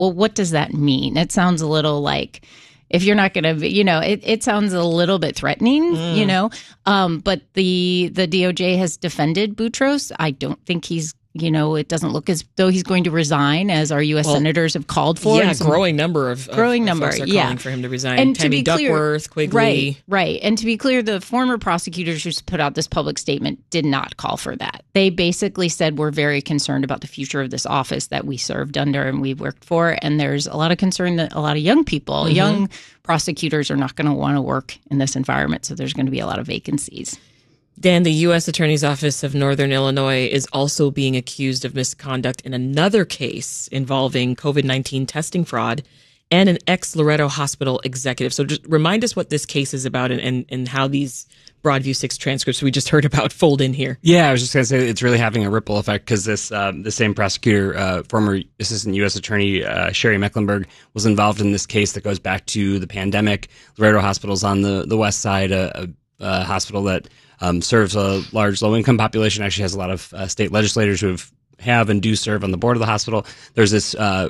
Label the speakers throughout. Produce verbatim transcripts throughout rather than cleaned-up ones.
Speaker 1: well, what does that mean? It sounds a little like, if you're not going to, you know, it, it sounds a little bit threatening, mm. you know. Um, but the the D O J has defended Boutros. I don't think he's, you know, it doesn't look as though he's going to resign, as our U S well, senators have called for.
Speaker 2: Yeah, growing number of,
Speaker 1: growing
Speaker 2: of,
Speaker 1: number,
Speaker 2: of folks are
Speaker 1: yeah.
Speaker 2: calling for him to resign.
Speaker 1: And
Speaker 2: Tammy
Speaker 1: to be clear,
Speaker 2: Duckworth, Quigley.
Speaker 1: Right, right. And to be clear, the former prosecutors who put out this public statement did not call for that. They basically said, we're very concerned about the future of this office that we served under and we worked for. And there's a lot of concern that a lot of young people, mm-hmm. young prosecutors are not going to want to work in this environment. So there's going to be a lot of vacancies.
Speaker 2: Dan, the U S Attorney's Office of Northern Illinois is also being accused of misconduct in another case involving COVID nineteen testing fraud and an ex-Loretto Hospital executive. So just remind us what this case is about and, and, and how these Broadview six transcripts we just heard about fold in here.
Speaker 3: Yeah, I was just going to say it's really having a ripple effect because this um, the same prosecutor, uh, former Assistant U S Attorney uh, Sherry Mecklenburg, was involved in this case that goes back to the pandemic. Loretto Hospital's on the, the west side, a, a, a hospital that Um, serves a large low-income population, actually has a lot of uh, state legislators who have, have and do serve on the board of the hospital. There's this uh,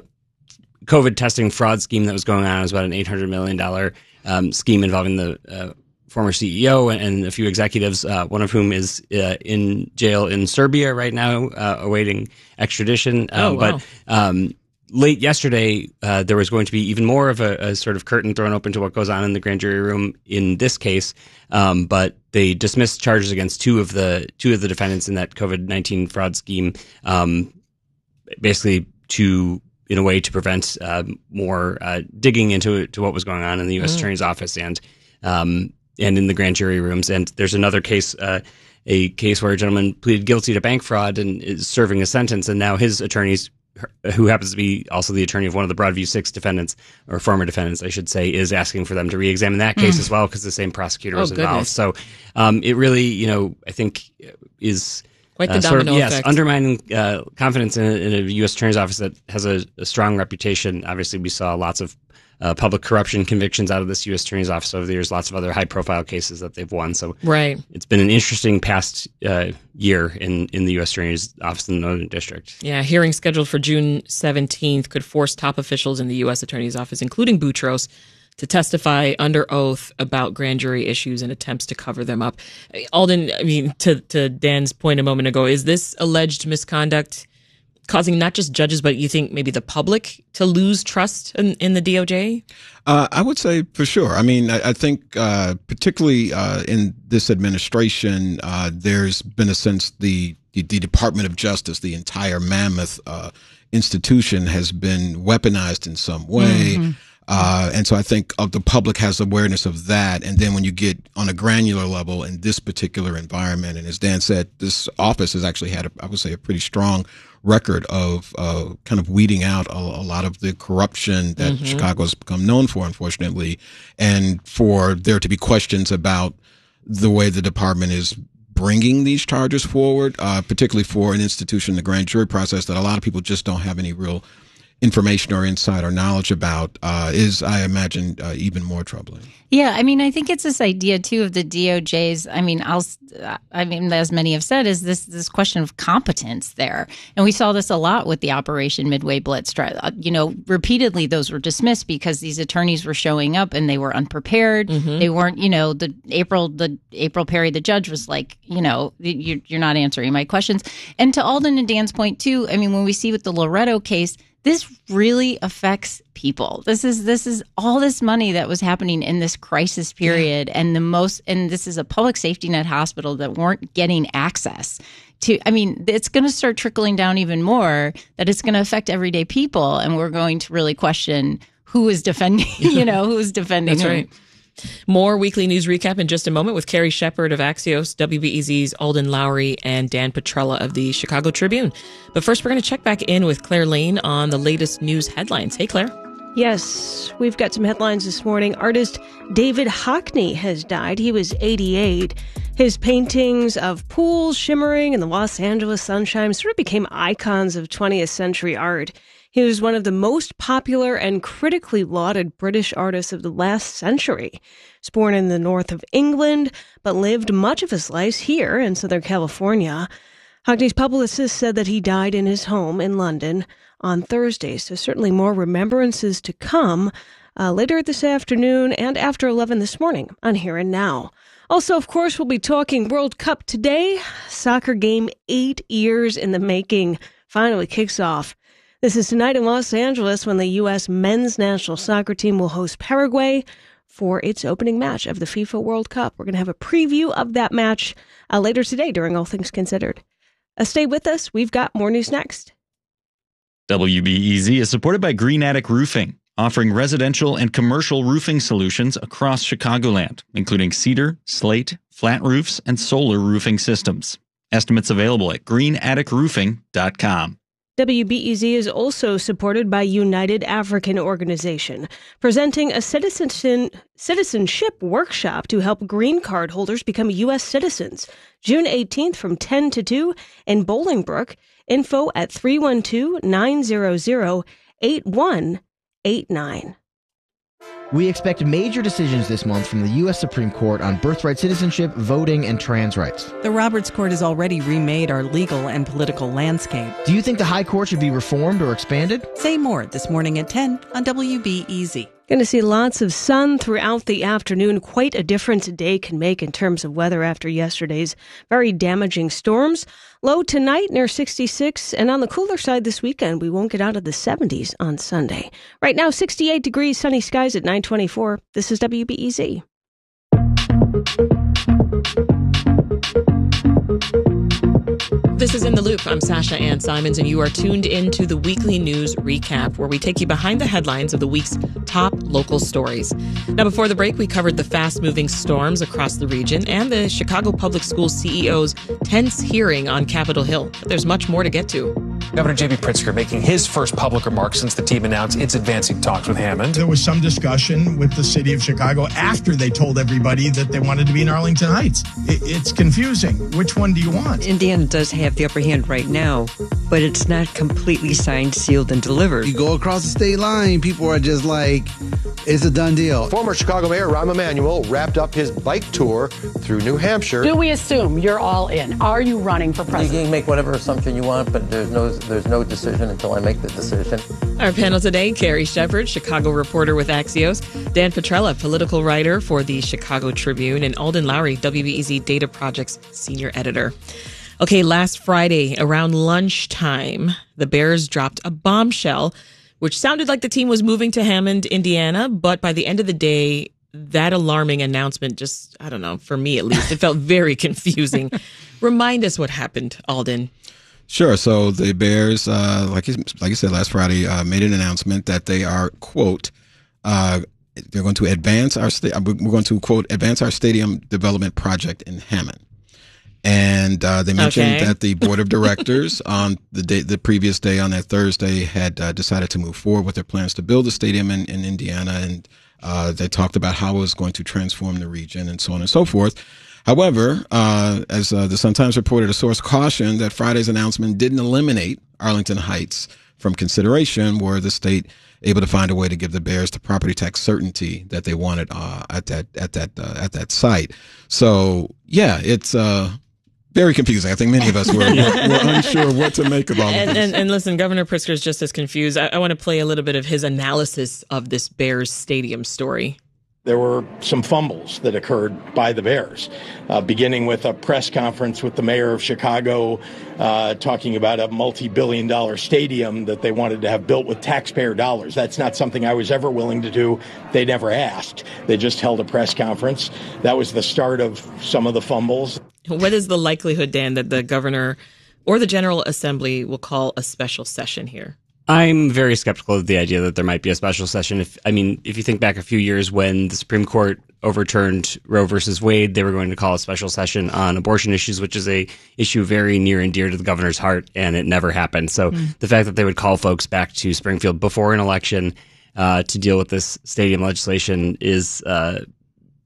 Speaker 3: COVID testing fraud scheme that was going on. It was about an eight hundred million dollars um, scheme involving the uh, former C E O and, and a few executives, uh, one of whom is uh, in jail in Serbia right now, uh, awaiting extradition. Um,
Speaker 2: oh, wow.
Speaker 3: But um, late yesterday, uh, there was going to be even more of a, a sort of curtain thrown open to what goes on in the grand jury room in this case. Um, but they dismissed charges against two of the two of the defendants in that COVID nineteen fraud scheme, um, basically to in a way to prevent uh, more uh, digging into to what was going on in the U S Mm. Attorney's Office and um, and in the grand jury rooms. And there's another case, uh, a case where a gentleman pleaded guilty to bank fraud and is serving a sentence, and now his attorneys, who happens to be also the attorney of one of the Broadview six defendants, or former defendants, I should say, is asking for them to re-examine that case mm. as well because the same prosecutor
Speaker 2: oh,
Speaker 3: was involved.
Speaker 2: Goodness.
Speaker 3: So um, it really, you know, I think is
Speaker 2: quite the
Speaker 3: uh, sort of,
Speaker 2: domino
Speaker 3: yes,
Speaker 2: effect.
Speaker 3: undermining uh, confidence in a, in a U S Attorney's Office that has a, a strong reputation. Obviously, we saw lots of uh, public corruption convictions out of this U S Attorney's Office over the years, lots of other high-profile cases that they've won. So
Speaker 2: right.
Speaker 3: it's been an interesting past uh, year in, in the U S Attorney's Office in the Northern District.
Speaker 2: Yeah, hearing scheduled for June seventeenth could force top officials in the U S Attorney's Office, including Boutros, to testify under oath about grand jury issues and attempts to cover them up. Alden, I mean, to, to Dan's point a moment ago, is this alleged misconduct causing not just judges, but you think maybe the public to lose trust in, in the D O J?
Speaker 4: Uh, I would say for sure. I mean, I, I think uh, particularly uh, in this administration, uh, there's been a sense the, the the Department of Justice, the entire mammoth uh, institution, has been weaponized in some way. Mm-hmm. Uh, and so I think uh, the public has awareness of that. And then when you get on a granular level in this particular environment, and as Dan said, this office has actually had, a, I would say, a pretty strong record of uh, kind of weeding out a, a lot of the corruption that mm-hmm. Chicago has become known for, unfortunately, and for there to be questions about the way the department is bringing these charges forward, uh, particularly for an institution, the grand jury process, that a lot of people just don't have any real information or insight or knowledge about, uh, is, I imagine, uh, even more troubling.
Speaker 1: Yeah, I mean, I think it's this idea too of the D O J's. I mean, I'll, I mean, as many have said, is this this question of competence there, and we saw this a lot with the Operation Midway Blitz. You know, repeatedly those were dismissed because these attorneys were showing up and they were unprepared. Mm-hmm. They weren't, you know, the April the April Perry, the judge, was like, you know, you're, you're not answering my questions. And to Alden and Dan's point too, I mean, when we see with the Loretto case, this really affects people. This is this is all this money that was happening in this crisis period, yeah. and the most, and this is a public safety net hospital that weren't getting access to. I mean, it's going to start trickling down even more. That it's going to affect everyday people, and we're going to really question who is defending. You know, who is defending.
Speaker 2: That's
Speaker 1: whom.
Speaker 2: right. More weekly news recap in just a moment with Carrie Shepard of Axios, W B E Z's Alden Lowry, and Dan Petrella of the Chicago Tribune. But first, we're going to check back in with Claire Lane on the latest news headlines. Hey, Claire.
Speaker 5: Yes, we've got some headlines this morning. Artist David Hockney has died. He was eighty-eight. His paintings of pools shimmering in the Los Angeles sunshine sort of became icons of twentieth century art. He was one of the most popular and critically lauded British artists of the last century. He was born in the north of England, but lived much of his life here in Southern California. Hockney's publicist said that he died in his home in London on Thursday. So certainly more remembrances to come uh, later this afternoon and after eleven this morning on Here and Now. Also, of course, we'll be talking World Cup today. Soccer game eight years in the making finally kicks off. This is tonight in Los Angeles when the U S men's national soccer team will host Paraguay for its opening match of the FIFA World Cup. We're going to have a preview of that match uh, later today during All Things Considered. Uh, stay with us. We've got more news next.
Speaker 6: W B E Z is supported by Green Attic Roofing, offering residential and commercial roofing solutions across Chicagoland, including cedar, slate, flat roofs, and solar roofing systems. Estimates available at green attic roofing dot com.
Speaker 5: W B E Z is also supported by United African Organization, presenting a citizen, citizenship workshop to help green card holders become U S citizens. June eighteenth from ten to two in Bolingbrook. Info at three one two, nine zero zero, eight one eight nine.
Speaker 7: We expect major decisions this month from the U S Supreme Court on birthright citizenship, voting, and trans rights.
Speaker 8: The Roberts Court has already remade our legal and political landscape.
Speaker 7: Do you think the High Court should be reformed or expanded?
Speaker 8: Say more this morning at ten on W B E Z.
Speaker 5: Going to see lots of sun throughout the afternoon. Quite a difference a day can make in terms of weather after yesterday's very damaging storms. Low tonight near sixty-six, and on the cooler side this weekend, we won't get out of the seventies on Sunday. Right now, sixty-eight degrees, sunny skies at nine twenty-four. This is W B E Z.
Speaker 2: This is In the Loop. I'm Sasha Ann Simons, and you are tuned into the weekly news recap, where we take you behind the headlines of the week's top local stories. Now, before the break, we covered the fast-moving storms across the region and the Chicago Public Schools C E O's tense hearing on Capitol Hill. But there's much more to get to.
Speaker 9: Governor J B Pritzker making his first public remarks since the team announced it's advancing talks with Hammond.
Speaker 10: There was some discussion with the city of Chicago after they told everybody that they wanted to be in Arlington Heights. It's confusing. Which one do you want?
Speaker 11: Indiana does have the upper hand right now, but it's not completely signed, sealed, and delivered.
Speaker 12: You go across the state line, people are just like, it's a done deal.
Speaker 13: Former Chicago Mayor Rahm Emanuel wrapped up his bike tour through New Hampshire.
Speaker 14: Do we assume you're all in? Are you running for president?
Speaker 15: You can make whatever assumption you want, but there's no there's no decision until I make the decision.
Speaker 2: Our panel today, Carrie Shepard, Chicago reporter with Axios, Dan Petrella, political writer for the Chicago Tribune, and Alden Lowry, W B E Z Data Project's senior editor. Okay, last Friday, around lunchtime, the Bears dropped a bombshell, which sounded like the team was moving to Hammond, Indiana, but by the end of the day, that alarming announcement just, I don't know, for me at least, it felt very confusing. Remind us what happened, Alden.
Speaker 4: Sure. So the Bears, uh, like you, like you said, last Friday, uh, made an announcement that they are, quote, uh, they're going to advance our, sta- we're going to, quote, advance our stadium development project in Hammond. And uh, they mentioned okay. that the board of directors on the day, the previous day on that Thursday had uh, decided to move forward with their plans to build a stadium in, in Indiana. And uh, they talked about how it was going to transform the region and so on and so forth. However, uh, as uh, the Sun-Times reported, a source cautioned that Friday's announcement didn't eliminate Arlington Heights from consideration, were the state able to find a way to give the Bears the property tax certainty that they wanted uh, at that at that uh, at that site. So, yeah, it's uh, very confusing. I think many of us were, were, were unsure what to make of all of
Speaker 2: and,
Speaker 4: this.
Speaker 2: And, and listen, Governor Pritzker is just as confused. I, I want to play a little bit of his analysis of this Bears stadium story.
Speaker 10: There were some fumbles that occurred by the Bears, uh, beginning with a press conference with the mayor of Chicago uh, talking about a multi-billion dollar stadium that they wanted to have built with taxpayer dollars. That's not something I was ever willing to do. They never asked. They just held a press conference. That was the start of some of the fumbles.
Speaker 2: What is the likelihood, Dan, that the governor or the General Assembly will call a special session here?
Speaker 3: I'm very skeptical of the idea that there might be a special session. If I mean, if you think back a few years when the Supreme Court overturned Roe versus Wade, they were going to call a special session on abortion issues, which is a issue very near and dear to the governor's heart, and it never happened. So mm. the fact that they would call folks back to Springfield before an election uh, to deal with this stadium legislation is uh,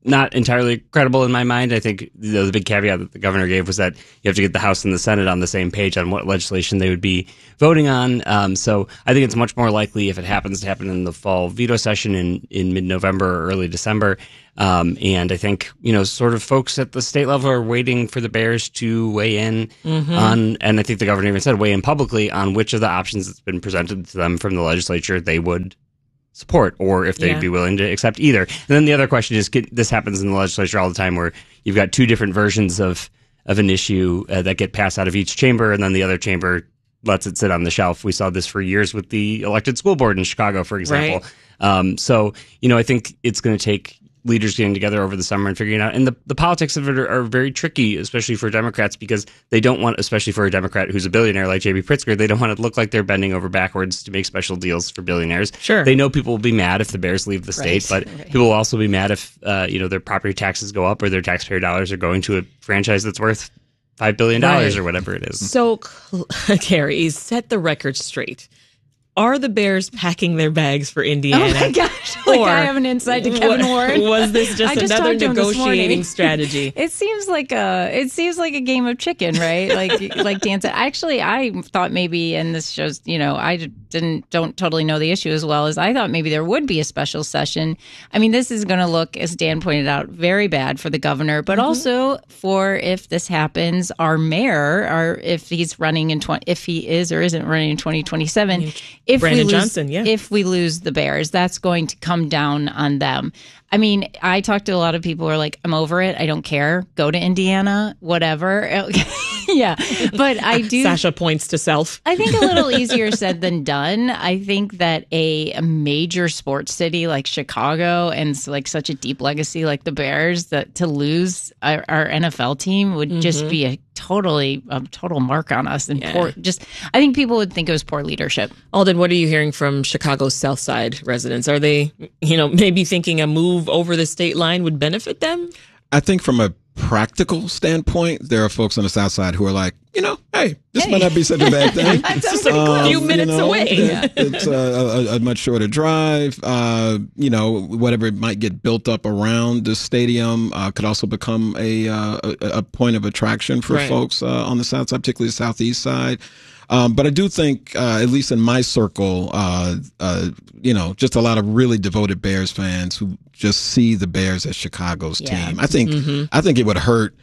Speaker 3: not entirely credible in my mind. I think you know, the big caveat that the governor gave was that you have to get the House and the Senate on the same page on what legislation they would be voting on. Um, so I think it's much more likely if it happens to happen in the fall veto session in, in mid-November or early December. Um, and I think, you know, sort of folks at the state level are waiting for the Bears to weigh in mm-hmm. on, and I think the governor even said weigh in publicly on which of the options that's been presented to them from the legislature they would support, or if they'd yeah. be willing to accept either. And then the other question is, get, this happens in the legislature all the time, where you've got two different versions of of an issue uh, that get passed out of each chamber, and then the other chamber lets it sit on the shelf. We saw this for years with the elected school board in Chicago, for example. Right. Um, so, you know, I think it's going to take leaders getting together over the summer and figuring out. And the, the politics of it are, are very tricky, especially for Democrats, because they don't want, especially for a Democrat who's a billionaire like J B Pritzker, they don't want to look like they're bending over backwards to make special deals for billionaires.
Speaker 2: Sure.
Speaker 3: They know people will be mad if the Bears leave the state, right. but right. people will also be mad if, uh, you know, their property taxes go up or their taxpayer dollars are going to a franchise that's worth five billion dollars right. or whatever it is.
Speaker 2: So, Carrie, set the record straight. Are the Bears packing their bags for Indiana?
Speaker 1: Oh my gosh! Like or I have an insight to Kevin Warren.
Speaker 2: Was this just, just another negotiating strategy?
Speaker 1: It seems like a it seems like a game of chicken, right? Like like Dan said. Actually, I thought maybe, and this shows, you know, I didn't don't totally know the issue as well as I thought. Maybe there would be a special session. I mean, this is going to look, as Dan pointed out, very bad for the governor, but mm-hmm. also for, if this happens, our mayor, or if he's running in twenty, if he is or isn't running in twenty twenty-seven. Mm-hmm. If
Speaker 2: Brandon
Speaker 1: we lose,
Speaker 2: Johnson, yeah.
Speaker 1: If we lose the Bears, that's going to come down on them. I mean, I talked to a lot of people who are like, I'm over it. I don't care. Go to Indiana, whatever. Yeah. But I do.
Speaker 2: Sasha points to self.
Speaker 1: I think a little easier said than done. I think that a, a major sports city like Chicago and like such a deep legacy like the Bears, that to lose our, our N F L team would mm-hmm. just be a totally a total mark on us. And yeah. poor, just, I think people would think it was poor leadership.
Speaker 2: Alden, what are you hearing from Chicago's South Side residents? Are they, you know, maybe thinking a move over the state line would benefit them?
Speaker 4: I think from a practical standpoint, there are folks on the South Side who are like, you know, hey, this
Speaker 1: hey.
Speaker 4: might not be such a bad thing.
Speaker 2: It's just a um, few minutes
Speaker 4: you know,
Speaker 2: away.
Speaker 4: It, it's a, a, a much shorter drive. Uh, you know, whatever might get built up around the stadium uh, could also become a, uh, a a point of attraction for
Speaker 2: right.
Speaker 4: folks uh, on the South Side, particularly the Southeast side. Um, but I do think, uh, at least in my circle, uh, uh, you know, just a lot of really devoted Bears fans who just see the Bears as Chicago's
Speaker 1: yeah.
Speaker 4: team. I think, mm-hmm. I think it would hurt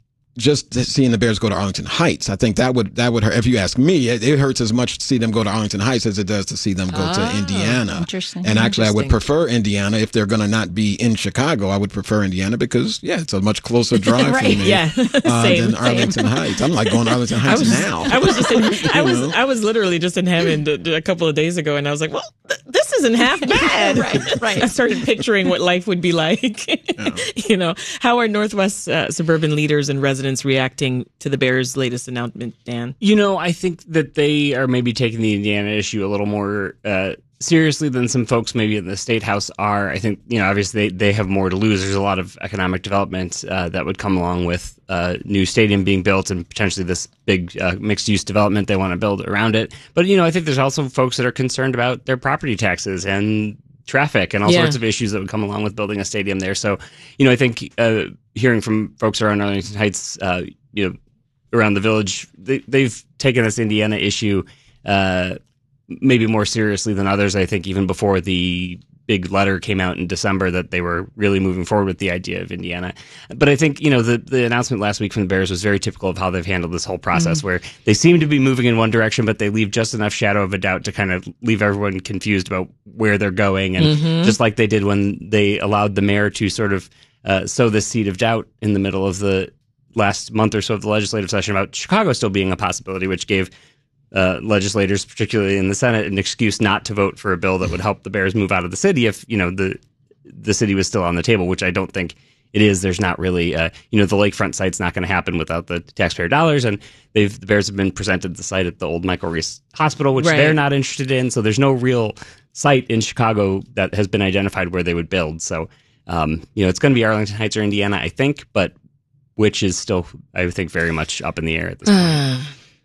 Speaker 4: just seeing the Bears go to Arlington Heights. I think that would that would hurt. If you ask me, it, it hurts as much to see them go to Arlington Heights as it does to see them go
Speaker 1: oh,
Speaker 4: to Indiana.
Speaker 1: Interesting.
Speaker 4: And actually,
Speaker 1: interesting.
Speaker 4: I would prefer Indiana if they're going to not be in Chicago. I would prefer Indiana because, yeah, it's a much closer drive
Speaker 1: right.
Speaker 4: for me
Speaker 2: yeah.
Speaker 4: uh,
Speaker 2: same,
Speaker 4: than Arlington
Speaker 2: same.
Speaker 4: Heights. I'm like going to Arlington Heights
Speaker 2: I was,
Speaker 4: now.
Speaker 2: I was just in, I was know? I was literally just in Hammond a, a couple of days ago, and I was like, well, th- this isn't half bad.
Speaker 1: right, right.
Speaker 2: I started picturing what life would be like. Yeah. You know, how are Northwest uh, suburban leaders and residents reacting to the Bears' latest announcement, Dan?
Speaker 3: You know, I think that they are maybe taking the Indiana issue a little more uh, seriously than some folks maybe in the State House are. I think, you know, obviously they, they have more to lose. There's a lot of economic development uh, that would come along with a uh, new stadium being built and potentially this big uh, mixed-use development they want to build around it. But, you know, I think there's also folks that are concerned about their property taxes and traffic and all yeah. sorts of issues that would come along with building a stadium there. So, you know, I think uh, hearing from folks around Arlington Heights, uh, you know, around the village, they, they've taken this Indiana issue uh, maybe more seriously than others. I think even before the big letter came out in December that they were really moving forward with the idea of Indiana. But I think, you know, the, the announcement last week from the Bears was very typical of how they've handled this whole process, mm-hmm. where they seem to be moving in one direction, but they leave just enough shadow of a doubt to kind of leave everyone confused about where they're going. And
Speaker 2: mm-hmm.
Speaker 3: just like they did when they allowed the mayor to sort of uh, sow this seed of doubt in the middle of the last month or so of the legislative session about Chicago still being a possibility, which gave uh, legislators, particularly in the Senate, an excuse not to vote for a bill that would help the Bears move out of the city if, you know, the the city was still on the table, which I don't think it is. There's not really, uh, you know, the lakefront site's not going to happen without the taxpayer dollars, and they've the Bears have been presented the site at the old Michael Reese Hospital, which
Speaker 2: right.
Speaker 3: they're not interested in. So there's no real site in Chicago that has been identified where they would build. So, um, you know, it's going to be Arlington Heights or Indiana, I think, but which is still, I think, very much up in the air at this point.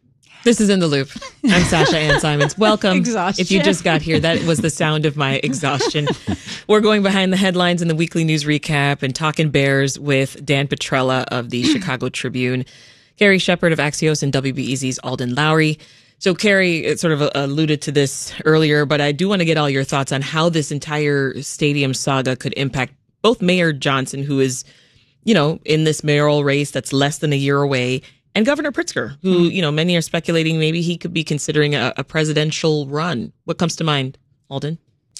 Speaker 2: This is In the Loop. I'm Sasha Ann Simons. Welcome.
Speaker 1: Exhaustion.
Speaker 2: If you just got here, that was the sound of my exhaustion. We're going behind the headlines in the weekly news recap and talking Bears with Dan Petrella of the Chicago Tribune, Carrie Shepard of Axios, and W B E Z's Alden Lowry. So Carrie sort of alluded to this earlier, but I do want to get all your thoughts on how this entire stadium saga could impact both Mayor Johnson, who is, you know, in this mayoral race that's less than a year away, and Governor Pritzker, who, you know, many are speculating maybe he could be considering a, a presidential run. What comes to mind, Alden?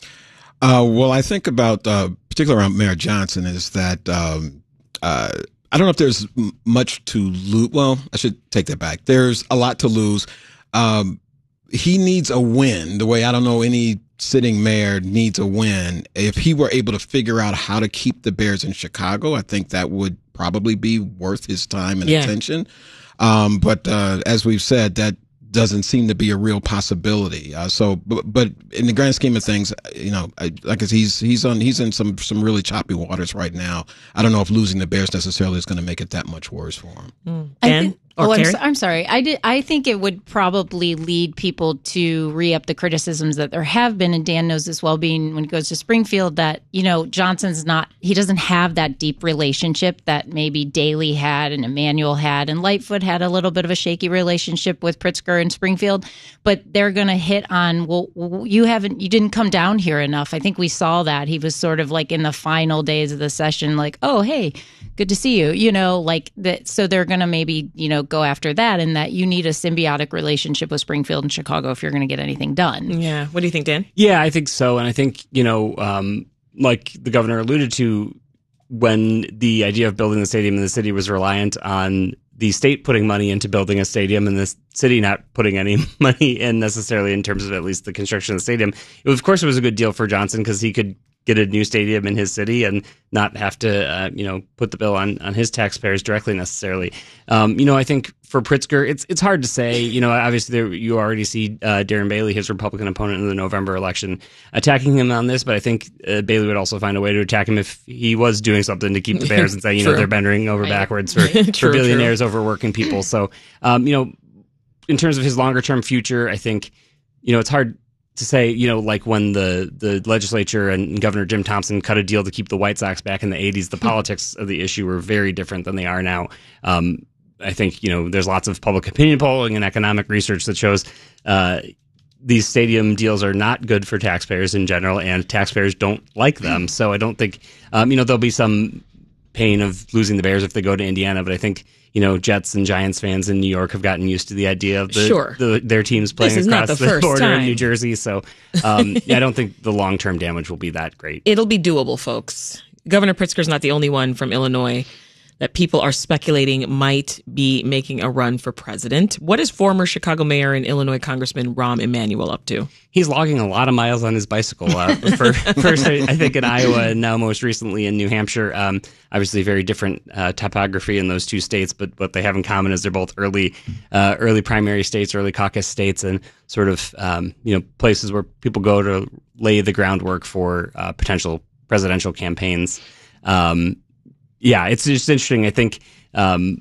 Speaker 4: Uh, well, I think about, uh, particularly around Mayor Johnson, is that um, uh, I don't know if there's m- much to lose. Well, I should take that back. There's a lot to lose. Um, he needs a win the way I don't know any sitting mayor needs a win. If he were able to figure out how to keep the Bears in Chicago, I think that would probably be worth his time and
Speaker 2: Yeah.
Speaker 4: attention. Um, but uh, as we've said, that doesn't seem to be a real possibility. Uh, so, but, but in the grand scheme of things, you know, I, like I said, he's he's on he's in some some really choppy waters right now. I don't know if losing the Bears necessarily is going to make it that much worse for him.
Speaker 2: Mm.
Speaker 1: I
Speaker 2: Dan?
Speaker 1: think-
Speaker 2: Or
Speaker 1: oh, I'm,
Speaker 2: Carrie?
Speaker 1: so, I'm sorry. I did. I think it would probably lead people to re-up the criticisms that there have been, and Dan knows this well, being when he goes to Springfield, that, you know, Johnson's not. He doesn't have that deep relationship that maybe Daley had and Emanuel had, and Lightfoot had a little bit of a shaky relationship with Pritzker in Springfield. But they're going to hit on, well, you haven't, you didn't come down here enough. I think we saw that he was sort of like in the final days of the session, like, oh, hey, good to see you. You know, like that. So they're going to maybe, you know, go after that, and that you need a symbiotic relationship with Springfield and Chicago if you're going to get anything done.
Speaker 2: Yeah. What do you think, Dan?
Speaker 3: Yeah, I think so. And I think, you know, um, like the governor alluded to, when the idea of building the stadium in the city was reliant on the state putting money into building a stadium and the city not putting any money in necessarily in terms of at least the construction of the stadium, it was, of course, it was a good deal for Johnson because he could get a new stadium in his city and not have to, uh, you know, put the bill on, on his taxpayers directly necessarily. Um, you know, I think for Pritzker, it's it's hard to say. You know, obviously there, you already see uh, Darren Bailey, his Republican opponent in the November election, attacking him on this. But I think uh, Bailey would also find a way to attack him if he was doing something to keep the Bears and say, you know, they're bending over backwards for,
Speaker 2: True,
Speaker 3: for billionaires
Speaker 2: true.
Speaker 3: over working people. So, um, you know, in terms of his longer term future, I think, you know, it's hard to say, you know, like when the, the legislature and Governor Jim Thompson cut a deal to keep the White Sox back in the eighties, the politics of the issue were very different than they are now. Um, I think, you know, there's lots of public opinion polling and economic research that shows uh, these stadium deals are not good for taxpayers in general, and taxpayers don't like them. So I don't think, um, you know, there'll be some pain of losing the Bears if they go to Indiana, but I think, you know, Jets and Giants fans in New York have gotten used to the idea of the,
Speaker 2: Sure.
Speaker 3: the their teams playing
Speaker 2: This is not
Speaker 3: across
Speaker 2: the
Speaker 3: the,
Speaker 2: first
Speaker 3: border
Speaker 2: time.
Speaker 3: in New Jersey. So um, yeah, I don't think the long term damage will be that great.
Speaker 2: It'll be doable, folks. Governor Pritzker's not the only one from Illinois that people are speculating might be making a run for president. What is former Chicago Mayor and Illinois Congressman Rahm Emanuel up to?
Speaker 3: He's logging a lot of miles on his bicycle. Uh, for, first, I I think in Iowa, and now most recently in New Hampshire. Um, obviously, very different uh, topography in those two states, but what they have in common is they're both early, uh, early primary states, early caucus states, and sort of um, you know places where people go to lay the groundwork for uh, potential presidential campaigns. Um, yeah, it's just interesting. I think um,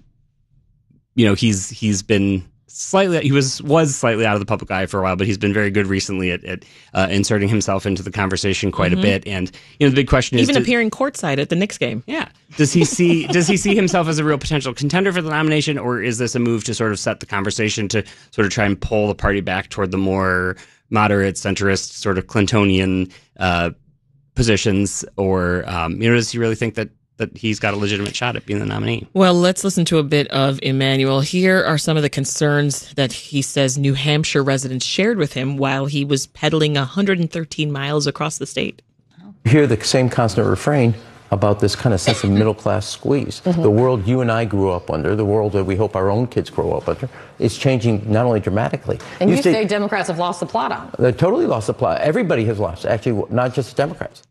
Speaker 3: you know he's he's been. Slightly, he was was slightly out of the public eye for a while, but he's been very good recently at, at uh, inserting himself into the conversation quite
Speaker 2: Mhm.
Speaker 3: a bit. And you know, the big question is,
Speaker 2: Even
Speaker 3: do-
Speaker 2: appearing courtside at the Knicks game.
Speaker 3: Yeah. Does he see does he see himself as a real potential contender for the nomination, or is this a move to sort of set the conversation to sort of try and pull the party back toward the more moderate, centrist, sort of Clintonian uh, positions, or um, you know, does he really think that that he's got a legitimate shot at being the nominee?
Speaker 2: Well, let's listen to a bit of Emanuel. Here are some of the concerns that he says New Hampshire residents shared with him while he was pedaling one hundred thirteen miles across the state.
Speaker 15: You hear the same constant refrain about this kind of sense of middle-class squeeze.
Speaker 14: Mhm.
Speaker 15: The world you and I grew up under, the world that we hope our own kids grow up under, is changing not only dramatically.
Speaker 14: And you,
Speaker 15: You
Speaker 14: say Democrats have lost the plot on it.
Speaker 15: They totally lost the plot. Everybody has lost, actually, not just Democrats.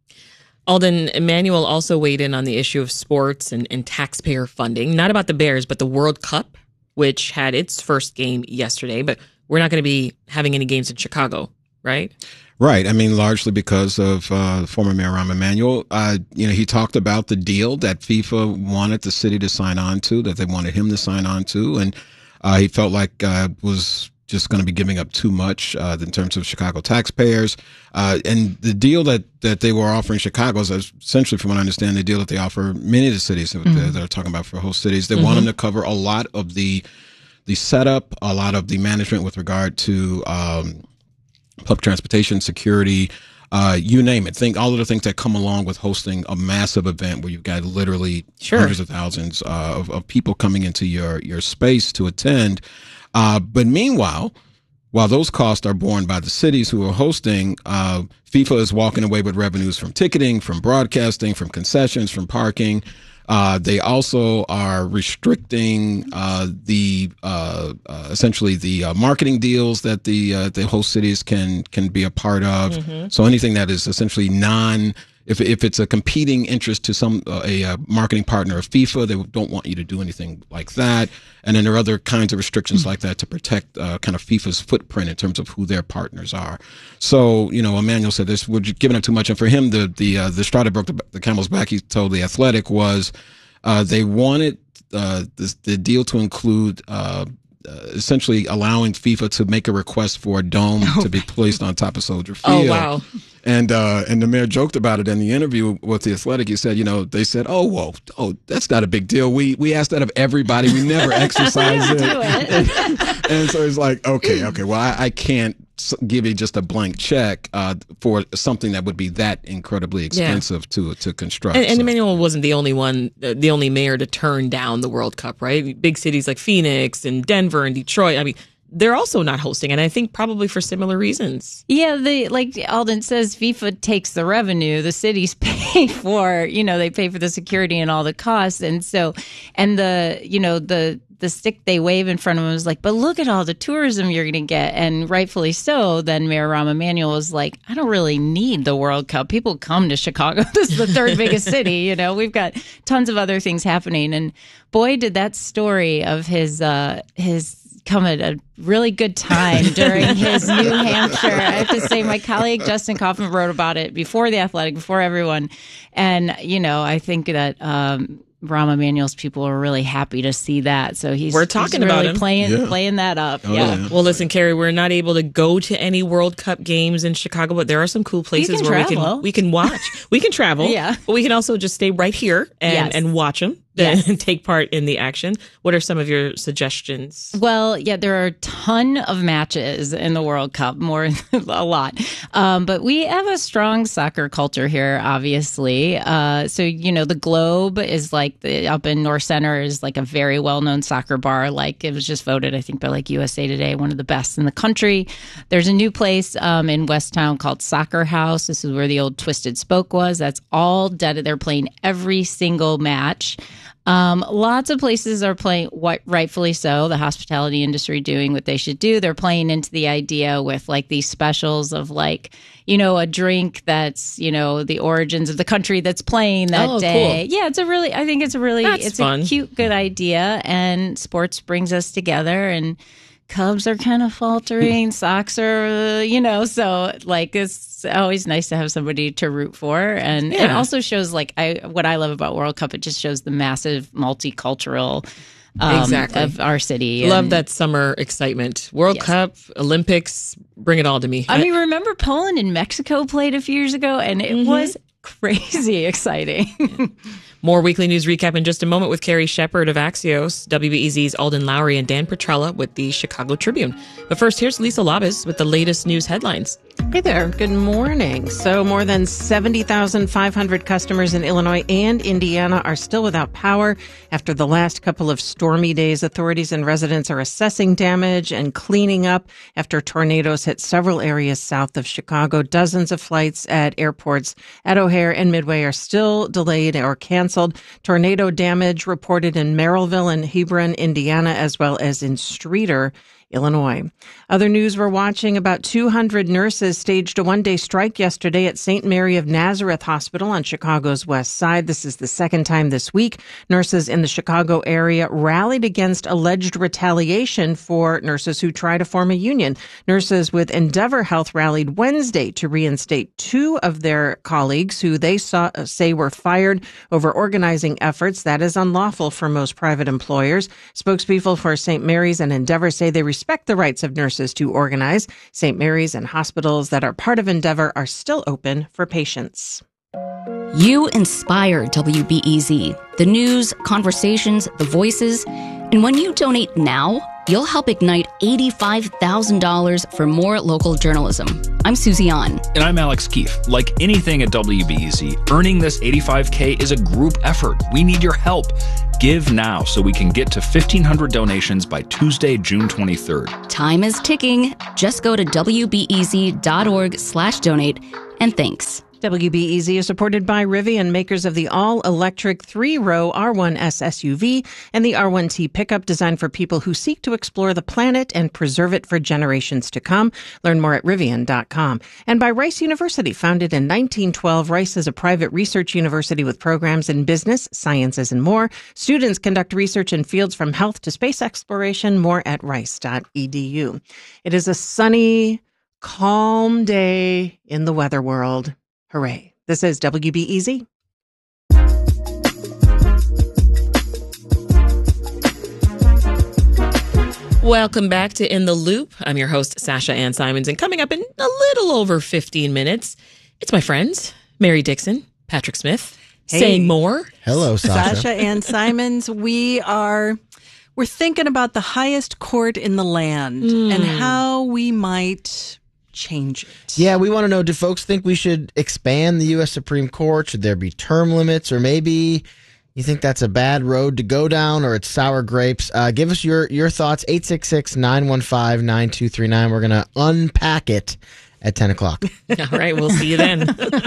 Speaker 2: Alden, Emanuel also weighed in on the issue of sports and, and taxpayer funding, not about the Bears, but the World Cup, which had its first game yesterday. But we're not going to be having any games in Chicago, right?
Speaker 4: Right. I mean, largely because of uh, former Mayor Rahm Emanuel. Uh, you know, he talked about the deal that FIFA wanted the city to sign on to, that they wanted him to sign on to. And Uh, he felt like uh, was just going to be giving up too much uh, in terms of Chicago taxpayers. Uh, and the deal that, that they were offering Chicago is essentially, from what I understand, the deal that they offer many of the cities that, mm-hmm. that are talking about for host cities. They mm-hmm. want them to cover a lot of the the setup, a lot of the management with regard to um, public transportation, security, uh, you name it. Think all of the things that come along with hosting a massive event where you've got literally sure. hundreds of thousands uh, of, of people coming into your, your space to attend. Uh, but meanwhile, while those costs are borne by the cities who are hosting, uh, FIFA is walking away with revenues from ticketing, from broadcasting, from concessions, from parking. Uh, they also are restricting uh, the uh, uh, essentially the uh, marketing deals that the uh, the host cities can can be a part of. Mm-hmm. So anything that is essentially non. If if it's a competing interest to some uh, a, a marketing partner of FIFA, they don't want you to do anything like that. And then there are other kinds of restrictions mm-hmm. like that to protect uh, kind of FIFA's footprint in terms of who their partners are. So, you know, Emmanuel said this, we're giving up too much. And for him, the the uh, the straw that broke the, the camel's back, he told The Athletic, was uh, they wanted uh, this, the deal to include uh, uh, essentially allowing FIFA to make a request for a dome oh. to be placed on top of Soldier Field.
Speaker 2: Oh, wow.
Speaker 4: And uh, and the mayor joked about it in the interview with The Athletic. He said, you know, they said, oh, whoa, oh, that's not a big deal. We we asked that of everybody. We never exercise it. it. And, and so it's like, okay, okay, well, I, I can't give you just a blank check uh, for something that would be that incredibly expensive yeah. to to construct.
Speaker 2: And, and
Speaker 4: so.
Speaker 2: Emmanuel wasn't the only one, uh, the only mayor to turn down the World Cup, right? Big cities like Phoenix and Denver and Detroit. I mean, they're also not hosting, and I think probably for similar reasons.
Speaker 1: Yeah, they like Alden says, FIFA takes the revenue. The cities pay for, you know, they pay for the security and all the costs, and so, and the, you know, the the stick they wave in front of them is like, but look at all the tourism you're going to get, and rightfully so. Then Mayor Rahm Emanuel was like, I don't really need the World Cup. People come to Chicago. This is the third biggest city. You know, we've got tons of other things happening, and boy, did that story of his uh, his. come at a really good time during his New Hampshire. I have to say, my colleague Justin Kaufman wrote about it before The Athletic, before everyone. And, you know, I think that um, Rahm Emanuel's people are really happy to see that. So he's,
Speaker 2: we're talking
Speaker 1: he's really
Speaker 2: about him.
Speaker 1: playing,
Speaker 4: yeah.
Speaker 1: playing that up.
Speaker 4: Oh,
Speaker 1: yeah.
Speaker 4: yeah.
Speaker 2: Well, listen, Carrie, we're not able to go to any World Cup games in Chicago, but there are some cool places where
Speaker 1: travel.
Speaker 2: we can we can watch. We can travel.
Speaker 1: Yeah.
Speaker 2: But we can also just stay right here and,
Speaker 1: yes.
Speaker 2: and watch them.
Speaker 1: Yes.
Speaker 2: And take part in the action. What are some of your suggestions?
Speaker 1: Well, yeah, there are a ton of matches in the World Cup, more a lot. Um, but we have a strong soccer culture here, obviously. Uh, so, you know, the Globe is like the, up in North Center is like a very well-known soccer bar. Like it was just voted, I think, by like U S A Today, one of the best in the country. There's a new place um, in West Town called Soccer House. This is where the old Twisted Spoke was. That's all dead. They're playing every single match. Um, lots of places are playing, rightfully so, the hospitality industry doing what they should do. They're playing into the idea with like these specials of like, you know, a drink that's, you know, the origins of the country that's playing that
Speaker 2: oh,
Speaker 1: day.
Speaker 2: Cool.
Speaker 1: Yeah, it's a really, I think it's a really,
Speaker 2: that's
Speaker 1: it's
Speaker 2: fun.
Speaker 1: a cute, good idea. And sports brings us together, and Cubs are kind of faltering. Sox are, you know, so like it's always nice to have somebody to root for. And
Speaker 2: yeah.
Speaker 1: it also shows like I what I love about World Cup, it just shows the massive multicultural um,
Speaker 2: exactly.
Speaker 1: of our city.
Speaker 2: Love
Speaker 1: and,
Speaker 2: that summer excitement. World
Speaker 1: yes.
Speaker 2: Cup, Olympics, bring it all to me.
Speaker 1: I mean, remember Poland and Mexico played a few years ago, and it mm-hmm. was crazy exciting.
Speaker 2: Yeah. More weekly news recap in just a moment with Carrie Shepard of Axios, W B E Z's Alden Lowry, and Dan Petrella with the Chicago Tribune. But first, here's Lisa Labas with the latest news headlines.
Speaker 16: Hey there. Good morning. So more than seventy thousand five hundred customers in Illinois and Indiana are still without power after the last couple of stormy days. Authorities and residents are assessing damage and cleaning up after tornadoes hit several areas south of Chicago. Dozens of flights at airports at O'Hare and Midway are still delayed or canceled. Tornado damage reported in Merrillville and Hebron, Indiana, as well as in Streator, Illinois. Other news we're watching, about two hundred nurses staged a one-day strike yesterday at Saint Mary of Nazareth Hospital on Chicago's west side. This is the second time this week. Nurses in the Chicago area rallied against alleged retaliation for nurses who try to form a union. Nurses with Endeavor Health rallied Wednesday to reinstate two of their colleagues who they saw, say were fired over organizing efforts. That is unlawful for most private employers. Spokespeople for Saint Mary's and Endeavor say they respect the rights of nurses to organize. Saint Mary's and hospitals that are part of Endeavor are still open for patients.
Speaker 17: You inspire W B E Z, the news, conversations, the voices. And when you donate now, you'll help ignite eighty-five thousand dollars for more local journalism. I'm Susie An.
Speaker 18: And I'm Alex Keefe. Like anything at W B E Z, earning this eighty-five K is a group effort. We need your help. Give now so we can get to fifteen hundred donations by Tuesday, June twenty-third.
Speaker 17: Time is ticking. Just go to W B E Z dot org slash donate. And thanks.
Speaker 16: W B E Z is supported by Rivian, makers of the all-electric three-row R one S S U V and the R one T pickup designed for people who seek to explore the planet and preserve it for generations to come. Learn more at Rivian dot com. And by Rice University, founded in nineteen twelve, Rice is a private research university with programs in business, sciences, and more. Students conduct research in fields from health to space exploration. More at rice dot e d u. It is a sunny, calm day in the weather world. Hooray. This is W B E Z.
Speaker 2: Welcome back to In the Loop. I'm your host, Sasha Ann Simons, and coming up in a little over fifteen minutes, it's my friends, Mary Dixon, Patrick Smith,
Speaker 8: Hey.
Speaker 2: saying more.
Speaker 7: Hello, Sasha.
Speaker 8: Sasha Ann Simons. We are, we're thinking about the highest court in the land
Speaker 2: Mm.
Speaker 8: and how we might change it.
Speaker 7: Yeah, we want to know, do folks think we should expand the U S Supreme Court? Should there be term limits? Or maybe you think that's a bad road to go down or it's sour grapes? Uh, give us your, your thoughts, eight six six, nine one five, nine two three nine. We're going to unpack it at ten o'clock.
Speaker 2: All right, we'll see you then.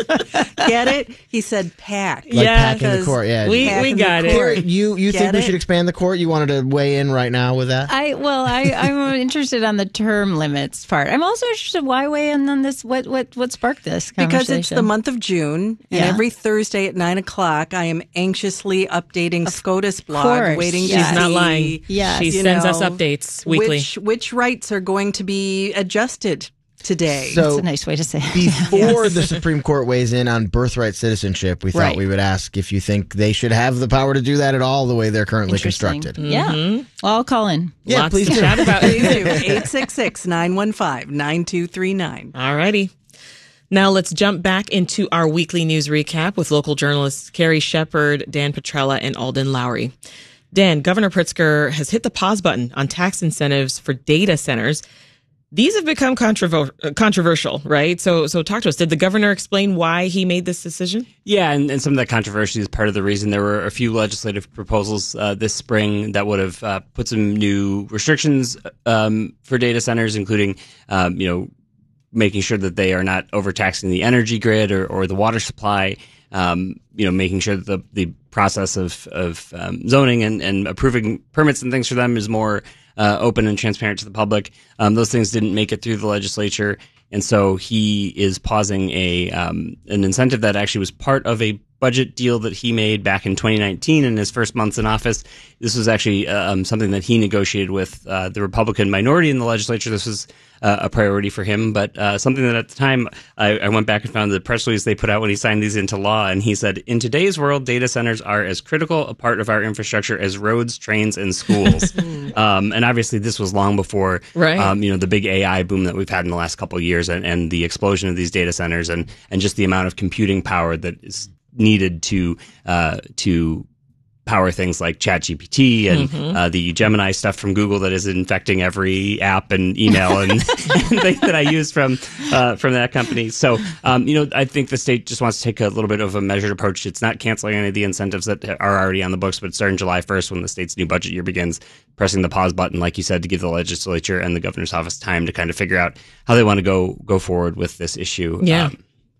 Speaker 8: Get it? He said pack.
Speaker 7: Like packing the court, yeah.
Speaker 2: We, we got it.
Speaker 7: Here, you you
Speaker 8: Get
Speaker 7: think we
Speaker 8: it?
Speaker 7: should expand the court? You wanted to weigh in right now with that?
Speaker 1: I well, I I'm interested on the term limits part. I'm also interested why weigh in on this. What what what sparked this conversation?
Speaker 8: Because it's the month of June, and
Speaker 1: Yeah.
Speaker 8: every Thursday at nine o'clock, I am anxiously updating SCOTUS blog,
Speaker 1: course,
Speaker 8: waiting
Speaker 1: yes.
Speaker 8: to
Speaker 2: She's not
Speaker 8: see,
Speaker 2: lying.
Speaker 1: Yes.
Speaker 2: She
Speaker 8: you
Speaker 2: sends us
Speaker 8: know,
Speaker 2: updates weekly.
Speaker 8: Which, which rights are going to be adjusted today?
Speaker 7: So-
Speaker 1: That's a nice way to say it.
Speaker 7: Before the Supreme Court weighs in on birthright citizenship, we thought
Speaker 1: Right.
Speaker 7: we would ask if you think they should have the power to do that at all the way they're currently
Speaker 1: Interesting.
Speaker 7: constructed.
Speaker 1: Yeah. Well, I'll call in.
Speaker 7: Yeah,
Speaker 2: Lots
Speaker 7: please
Speaker 2: to
Speaker 7: do.
Speaker 2: chat about.
Speaker 8: Please do. eight six six, nine one five, nine two three nine.
Speaker 2: All righty. Now let's jump back into our weekly news recap with local journalists Carrie Shepard, Dan Petrella, and Alden Lowry. Dan, Governor Pritzker has hit the pause button on tax incentives for data centers. These have become controver- controversial, right? So, so talk to us. Did the governor explain why he made this decision?
Speaker 3: Yeah, and, and some of that controversy is part of the reason there were a few legislative proposals uh, this spring that would have uh, put some new restrictions um, for data centers, including, um, you know, making sure that they are not overtaxing the energy grid or, or the water supply. Um, you know, making sure that the, the process of, of um, zoning and, and approving permits and things for them is more uh, open and transparent to the public. Um, those things didn't make it through the legislature. And so he is pausing a um, an incentive that actually was part of a budget deal that he made back in twenty nineteen in his first months in office. This was actually um, something that he negotiated with uh, the Republican minority in the legislature. This was uh, a priority for him, but uh, something that at the time I, I went back and found the press release they put out when he signed these into law, and he said, "In today's world, data centers are as critical a part of our infrastructure as roads, trains, and schools." um, and obviously, this was long before
Speaker 2: Right.
Speaker 3: um, you know the big A I boom that we've had in the last couple of years, and, and the explosion of these data centers, and and just the amount of computing power that is needed to uh, to power things like ChatGPT and
Speaker 2: Mhm.
Speaker 3: uh, the Gemini stuff from Google that is infecting every app and email and, and thing that I use from uh, from that company. So, um, you know, I think the state just wants to take a little bit of a measured approach. It's not canceling any of the incentives that are already on the books, but starting July first, when the state's new budget year begins, pressing the pause button, like you said, to give the legislature and the governor's office time to kind of figure out how they want to go go forward with this issue.
Speaker 2: Yeah.
Speaker 3: Um,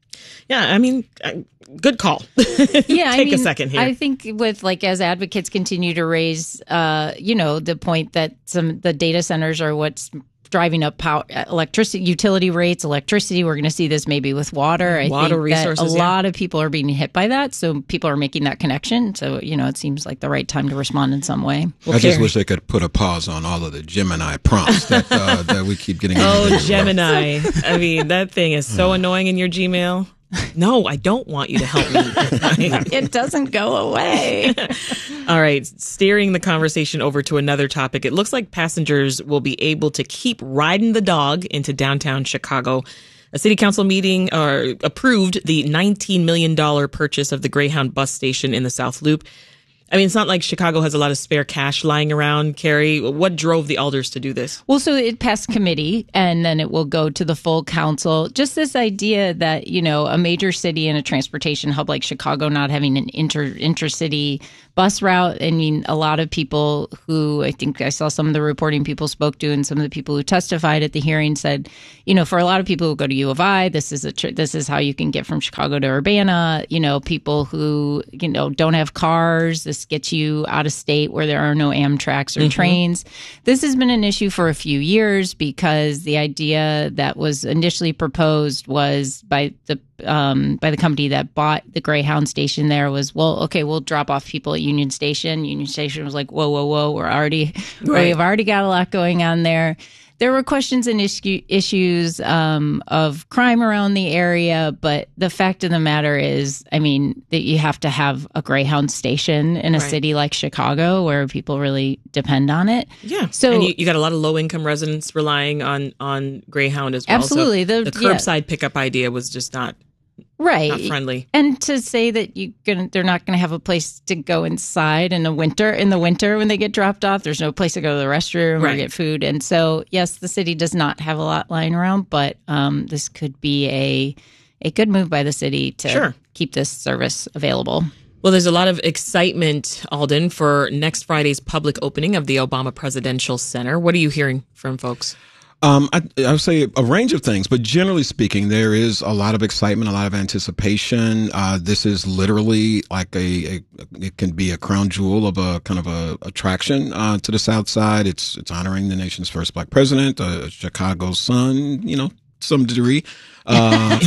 Speaker 2: Yeah, I mean, uh, good call.
Speaker 1: Yeah,
Speaker 2: Take
Speaker 1: I mean,
Speaker 2: a second here.
Speaker 1: I think with like as advocates continue to raise, uh, you know, the point that some the data centers are what's driving up power, electricity, utility rates, electricity. We're going to see this maybe with water. I
Speaker 2: Water
Speaker 1: think
Speaker 2: resources,
Speaker 1: that a
Speaker 2: yeah.
Speaker 1: lot of people are being hit by that. So people are making that connection. So, you know, it seems like the right time to respond in some way.
Speaker 4: I just wish they could put a pause on all of the Gemini prompts that, uh, that we keep getting.
Speaker 2: Oh, Gemini. I mean, that thing is so annoying in your Gmail. No, I don't want you to help me.
Speaker 1: It doesn't go away.
Speaker 2: All right, steering the conversation over to another topic. It looks like passengers will be able to keep riding the dog into downtown Chicago. A city council meeting uh, approved the nineteen million dollars purchase of the Greyhound bus station in the South Loop. I mean, it's not like Chicago has a lot of spare cash lying around, Carrie. What drove the alders to do this?
Speaker 1: Well, so it passed committee and then it will go to the full council. Just this idea that, you know, a major city and a transportation hub like Chicago not having an inter intercity bus route. I mean, a lot of people who I think I saw some of the reporting people spoke to and some of the people who testified at the hearing said, you know, for a lot of people who go to U of I, this is a tr- this is how you can get from Chicago to Urbana. You know, people who, you know, don't have cars. This gets you out of state where there are no Amtrak's or
Speaker 2: Mm-hmm.
Speaker 1: trains. This has been an issue for a few years because the idea that was initially proposed was by the um, by the company that bought the Greyhound station there was, well, okay, we'll drop off people at Union Station. Union Station was like, whoa, whoa, whoa, we're already,
Speaker 2: Right.
Speaker 1: we've already got a lot going on there. There were questions and issue, issues um, of crime around the area, but the fact of the matter is, I mean, that you have to have a Greyhound station in a
Speaker 2: Right.
Speaker 1: city like Chicago where people really depend on it.
Speaker 2: Yeah.
Speaker 1: So
Speaker 2: and you, you got a lot of low income residents relying on on Greyhound as well.
Speaker 1: Absolutely.
Speaker 2: So
Speaker 1: The-
Speaker 2: the,
Speaker 1: yeah.
Speaker 2: curbside pickup idea was just not
Speaker 1: right,
Speaker 2: not friendly.
Speaker 1: And to say that you gonna, they're not going to have a place to go inside in the winter. In the winter, when they get dropped off, there's no place to go to the restroom or
Speaker 2: Right.
Speaker 1: get food. And so, yes, the city does not have a lot lying around, but um, this could be a a good move by the city to
Speaker 2: Sure.
Speaker 1: keep this service available.
Speaker 2: Well, there's a lot of excitement, Alden, for next Friday's public opening of the Obama Presidential Center. What are you hearing from folks?
Speaker 4: Um, I, I would say a range of things, but generally speaking, there is a lot of excitement, a lot of anticipation. Uh, this is literally like a, a, it can be a crown jewel of a kind of a attraction uh, to the South Side. It's it's honoring the nation's first black president, uh, Chicago's son, you know, some degree. Uh,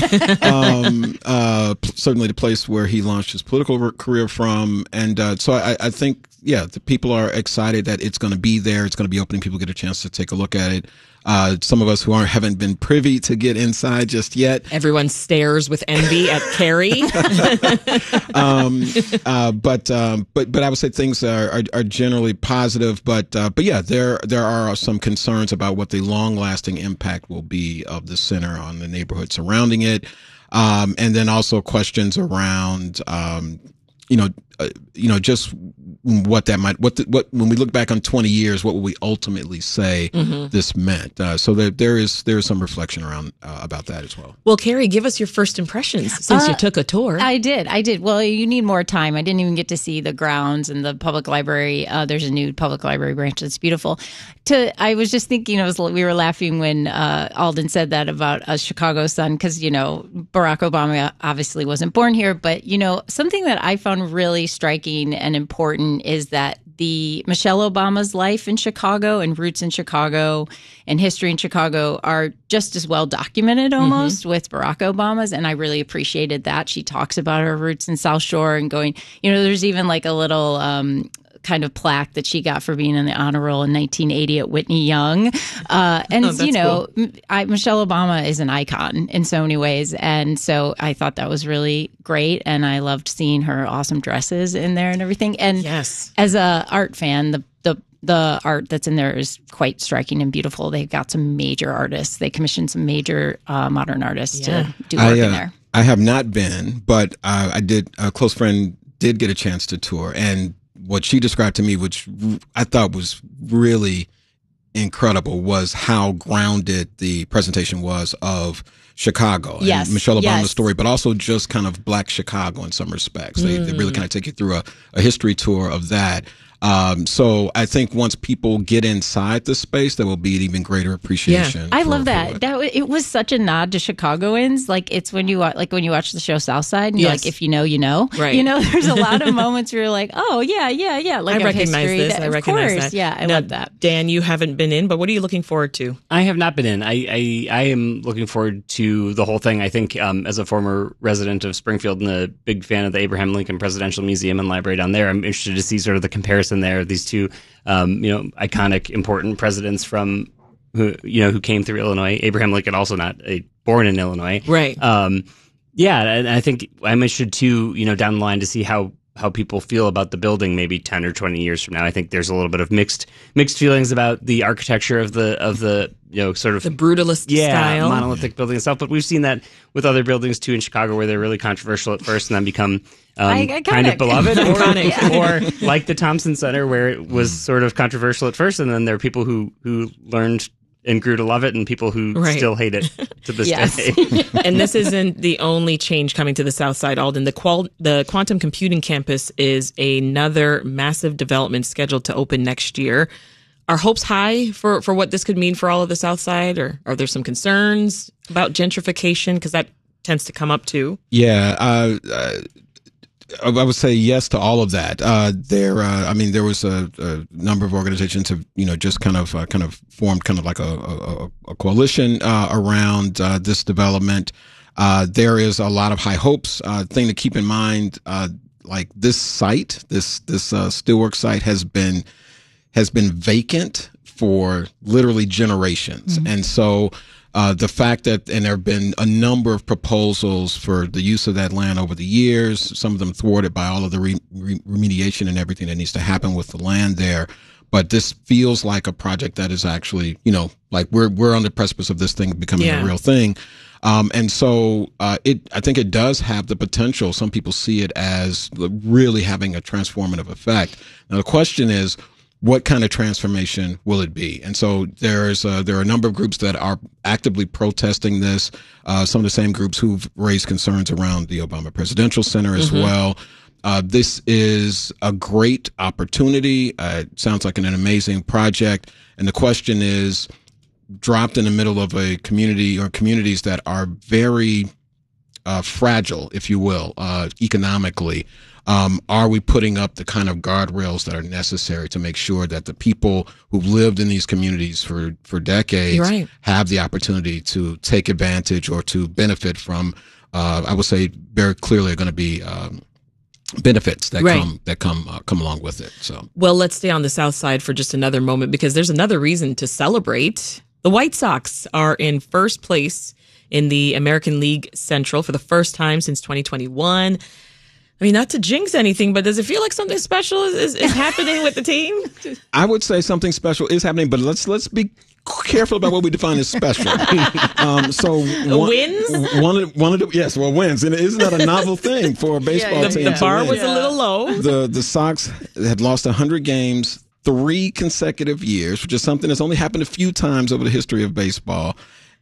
Speaker 4: um, uh, p- certainly the place where he launched his political re- career from. And uh, so I, I think, yeah, the people are excited that it's going to be there. It's going to be opening. People get a chance to take a look at it. Uh, some of us who aren't haven't been privy to get inside just yet.
Speaker 2: Everyone stares with envy at Carrie.
Speaker 4: um, uh, but um, but but I would say things are are, are generally positive. But uh, but yeah, there there are some concerns about what the long lasting impact will be of the center on the neighborhood surrounding it, um, and then also questions around um, you know uh, you know just what that might what the, what when we look back on twenty years, what will we ultimately say
Speaker 2: Mhm.
Speaker 4: this meant? Uh, so there there is there is some reflection around uh, about that as well.
Speaker 2: Well, Carrie, give us your first impressions since you
Speaker 1: Uh,
Speaker 2: took a tour.
Speaker 1: I did. I did. Well, you need more time. I didn't even get to see the grounds and the public library. Uh, there's a new public library branch that's beautiful. To I was just thinking, I was we were laughing when uh, Alden said that about a Chicago son because you know Barack Obama obviously wasn't born here, but you know something that I found really striking and important is that the Michelle Obama's life in Chicago and roots in Chicago and history in Chicago are just as well documented almost with Barack Obama's. And I really appreciated that. She talks about her roots in South Shore and going, you know, there's even like a little um, kind of plaque that she got for being in the honor roll in nineteen eighty at Whitney Young. Uh, and,
Speaker 2: Oh,
Speaker 1: you
Speaker 2: that's
Speaker 1: know, I, Michelle Obama is an icon in so many ways. And so I thought that was really great. And I loved seeing her awesome dresses in there and everything. And
Speaker 2: yes,
Speaker 1: as a art fan, the, the, the art that's in there is quite striking and beautiful. They've got some major artists. They commissioned some major uh, modern artists
Speaker 2: Yeah.
Speaker 1: to do work
Speaker 4: I, uh,
Speaker 1: in there.
Speaker 4: I have not been, but uh, I did. A close friend did get a chance to tour, and what she described to me, which I thought was really incredible, was how grounded the presentation was of Chicago
Speaker 1: Yes,
Speaker 4: and Michelle Obama's
Speaker 1: yes.
Speaker 4: story, but also just kind of Black Chicago in some respects. They, they really
Speaker 1: Mm.
Speaker 4: kind of take you through a, a history tour of that. Um, so I think once people get inside the space, there will be an even greater appreciation.
Speaker 1: Yeah. I
Speaker 4: for-
Speaker 1: love
Speaker 4: for
Speaker 1: that.
Speaker 4: it.
Speaker 1: That wa- it was such a nod to Chicagoans. Like it's when you wa- like when you watch the show South Side, and you're
Speaker 2: Yes.
Speaker 1: like, if you know, you know.
Speaker 2: Right.
Speaker 1: You know, there's a lot of moments where you're like, oh yeah, yeah, yeah. Like
Speaker 2: I
Speaker 1: of
Speaker 2: recognize
Speaker 1: history
Speaker 2: this.
Speaker 1: that-
Speaker 2: I
Speaker 1: of
Speaker 2: recognize
Speaker 1: course,
Speaker 2: that.
Speaker 1: Yeah, I
Speaker 2: Now,
Speaker 1: love that.
Speaker 2: Dan, you haven't been in, but what are you looking forward to?
Speaker 3: I have not been in. I, I, I am looking forward to the whole thing. I think um, as a former resident of Springfield and a big fan of the Abraham Lincoln Presidential Museum and Library down there, I'm interested to see sort of the comparison there of these two, um, you know, iconic, important presidents from who you know who came through Illinois. Abraham Lincoln also not a, born in Illinois,
Speaker 2: Right.
Speaker 3: Um, yeah, and I think I'm interested too, you know, down the line to see how. how people feel about the building maybe ten or twenty years from now. I think there's a little bit of mixed mixed feelings about the architecture of the of the you know sort of
Speaker 2: The brutalist
Speaker 3: yeah
Speaker 2: style.
Speaker 3: monolithic building itself, but we've seen that with other buildings too in Chicago where they're really controversial at first and then become um,
Speaker 1: I-
Speaker 3: kind of
Speaker 1: iconic.
Speaker 3: beloved or,
Speaker 1: Iconic.
Speaker 3: or like the Thompson Center where it was sort of controversial at first and then there are people who who learned and grew to love it and people who
Speaker 2: Right.
Speaker 3: still hate it to this
Speaker 1: Yes.
Speaker 3: day.
Speaker 2: And this isn't the only change coming to the South Side, Alden. The, qual- the quantum computing campus is another massive development scheduled to open next year. Are hopes high for, for what this could mean for all of the South Side, or are there some concerns about gentrification? Because that tends to come up too.
Speaker 4: Yeah, uh, uh, I I would say yes to all of that. Uh, there, uh, I mean, there was a, a number of organizations have, you know, just kind of, uh, kind of formed kind of like a, a, a coalition uh, around uh, this development. Uh, there is a lot of high hopes. Uh, thing to keep in mind, uh, like this site, this this uh, Steelworks site has been has been vacant for literally generations,
Speaker 19: Mhm.
Speaker 4: and so. Uh, the fact that, and there have been a number of proposals for the use of that land over the years, some of them thwarted by all of the re- re- remediation and everything that needs to happen with the land there. But this feels like a project that is actually, you know, like we're we're on the precipice of this thing becoming
Speaker 2: Yeah.
Speaker 4: a real thing. Um, and so uh, it, I think it does have the potential. Some people see it as really having a transformative effect. Now the question is, what kind of transformation will it be? And so there's uh, there are a number of groups that are actively protesting this. Uh, some of the same groups who've raised concerns around the Obama Presidential Center as
Speaker 19: Mhm.
Speaker 4: well. Uh, this is a great opportunity. Uh, it sounds like an, an amazing project. And the question is, dropped in the middle of a community or communities that are very uh, fragile, if you will, uh, economically. Um, are we putting up the kind of guardrails that are necessary to make sure that the people who've lived in these communities for, for decades
Speaker 2: You're right.
Speaker 4: have the opportunity to take advantage or to benefit from, uh, I would say very clearly are going to be um, benefits that
Speaker 2: Right.
Speaker 4: come that come uh, come along with it. So
Speaker 2: Well, let's stay on the South Side for just another moment because there's another reason to celebrate. The White Sox are in first place in the American League Central for the first time since twenty twenty-one. I mean, not to jinx anything, but does it feel like something special is, is, is happening with the team?
Speaker 4: I would say something special is happening, but let's let's be careful about what we define as special. um, so one,
Speaker 2: Wins?
Speaker 4: One of one of the yes, well, wins, and isn't that a novel thing for a baseball
Speaker 2: yeah.
Speaker 4: team?
Speaker 2: The, the
Speaker 4: to
Speaker 2: bar
Speaker 4: win?
Speaker 2: was a little low.
Speaker 4: The the Sox had lost one hundred games three consecutive years, which is something that's only happened a few times over the history of baseball.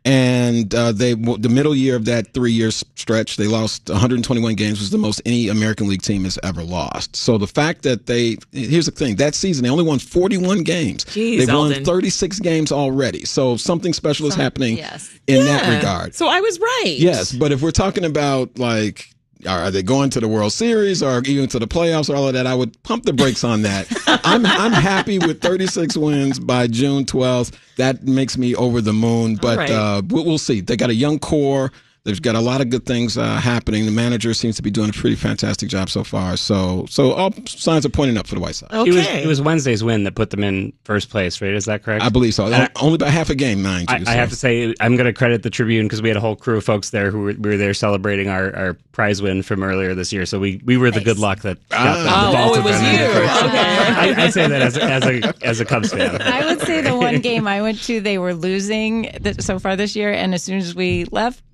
Speaker 4: And uh, they the middle year of that three-year stretch, they lost one hundred twenty-one games, which is the most any American League team has ever lost. So the fact that they here's the thing, that season they only won forty-one games.
Speaker 2: Jeez,
Speaker 4: They've
Speaker 2: Alden.
Speaker 4: won thirty-six games already. So something special is happening
Speaker 1: yes.
Speaker 4: in
Speaker 2: Yeah.
Speaker 4: that regard.
Speaker 2: So I was right.
Speaker 4: Yes, but if we're talking about like, are they going to the World Series or even to the playoffs or all of that, I would pump the brakes on that. I'm I'm happy with thirty-six wins by June twelfth. That makes me over the moon, but
Speaker 2: right.
Speaker 4: uh, we'll, we'll see. They got a young core. They've got a lot of good things uh, happening. The manager seems to be doing a pretty fantastic job so far. So, so all signs are pointing up for the White Sox.
Speaker 2: Okay.
Speaker 3: It was it was Wednesday's win that put them in first place, right? Is that correct?
Speaker 4: I believe so.
Speaker 3: And I-
Speaker 4: Only by half a game, mind you.
Speaker 3: I, I
Speaker 4: so.
Speaker 3: have to say, I'm going to credit the Tribune because we had a whole crew of folks there who were, we were there celebrating our, our prize win from earlier this year. So we, we were the good luck that got
Speaker 4: Ah.
Speaker 3: the, the
Speaker 2: Oh,
Speaker 3: ball
Speaker 2: oh,
Speaker 3: to
Speaker 2: it was
Speaker 3: them in
Speaker 2: you.
Speaker 3: first.
Speaker 2: Okay.
Speaker 3: I, I say that as a, as a as a Cubs fan.
Speaker 1: I would say the one game I went to, they were losing th- so far this year, and as soon as we left, they won.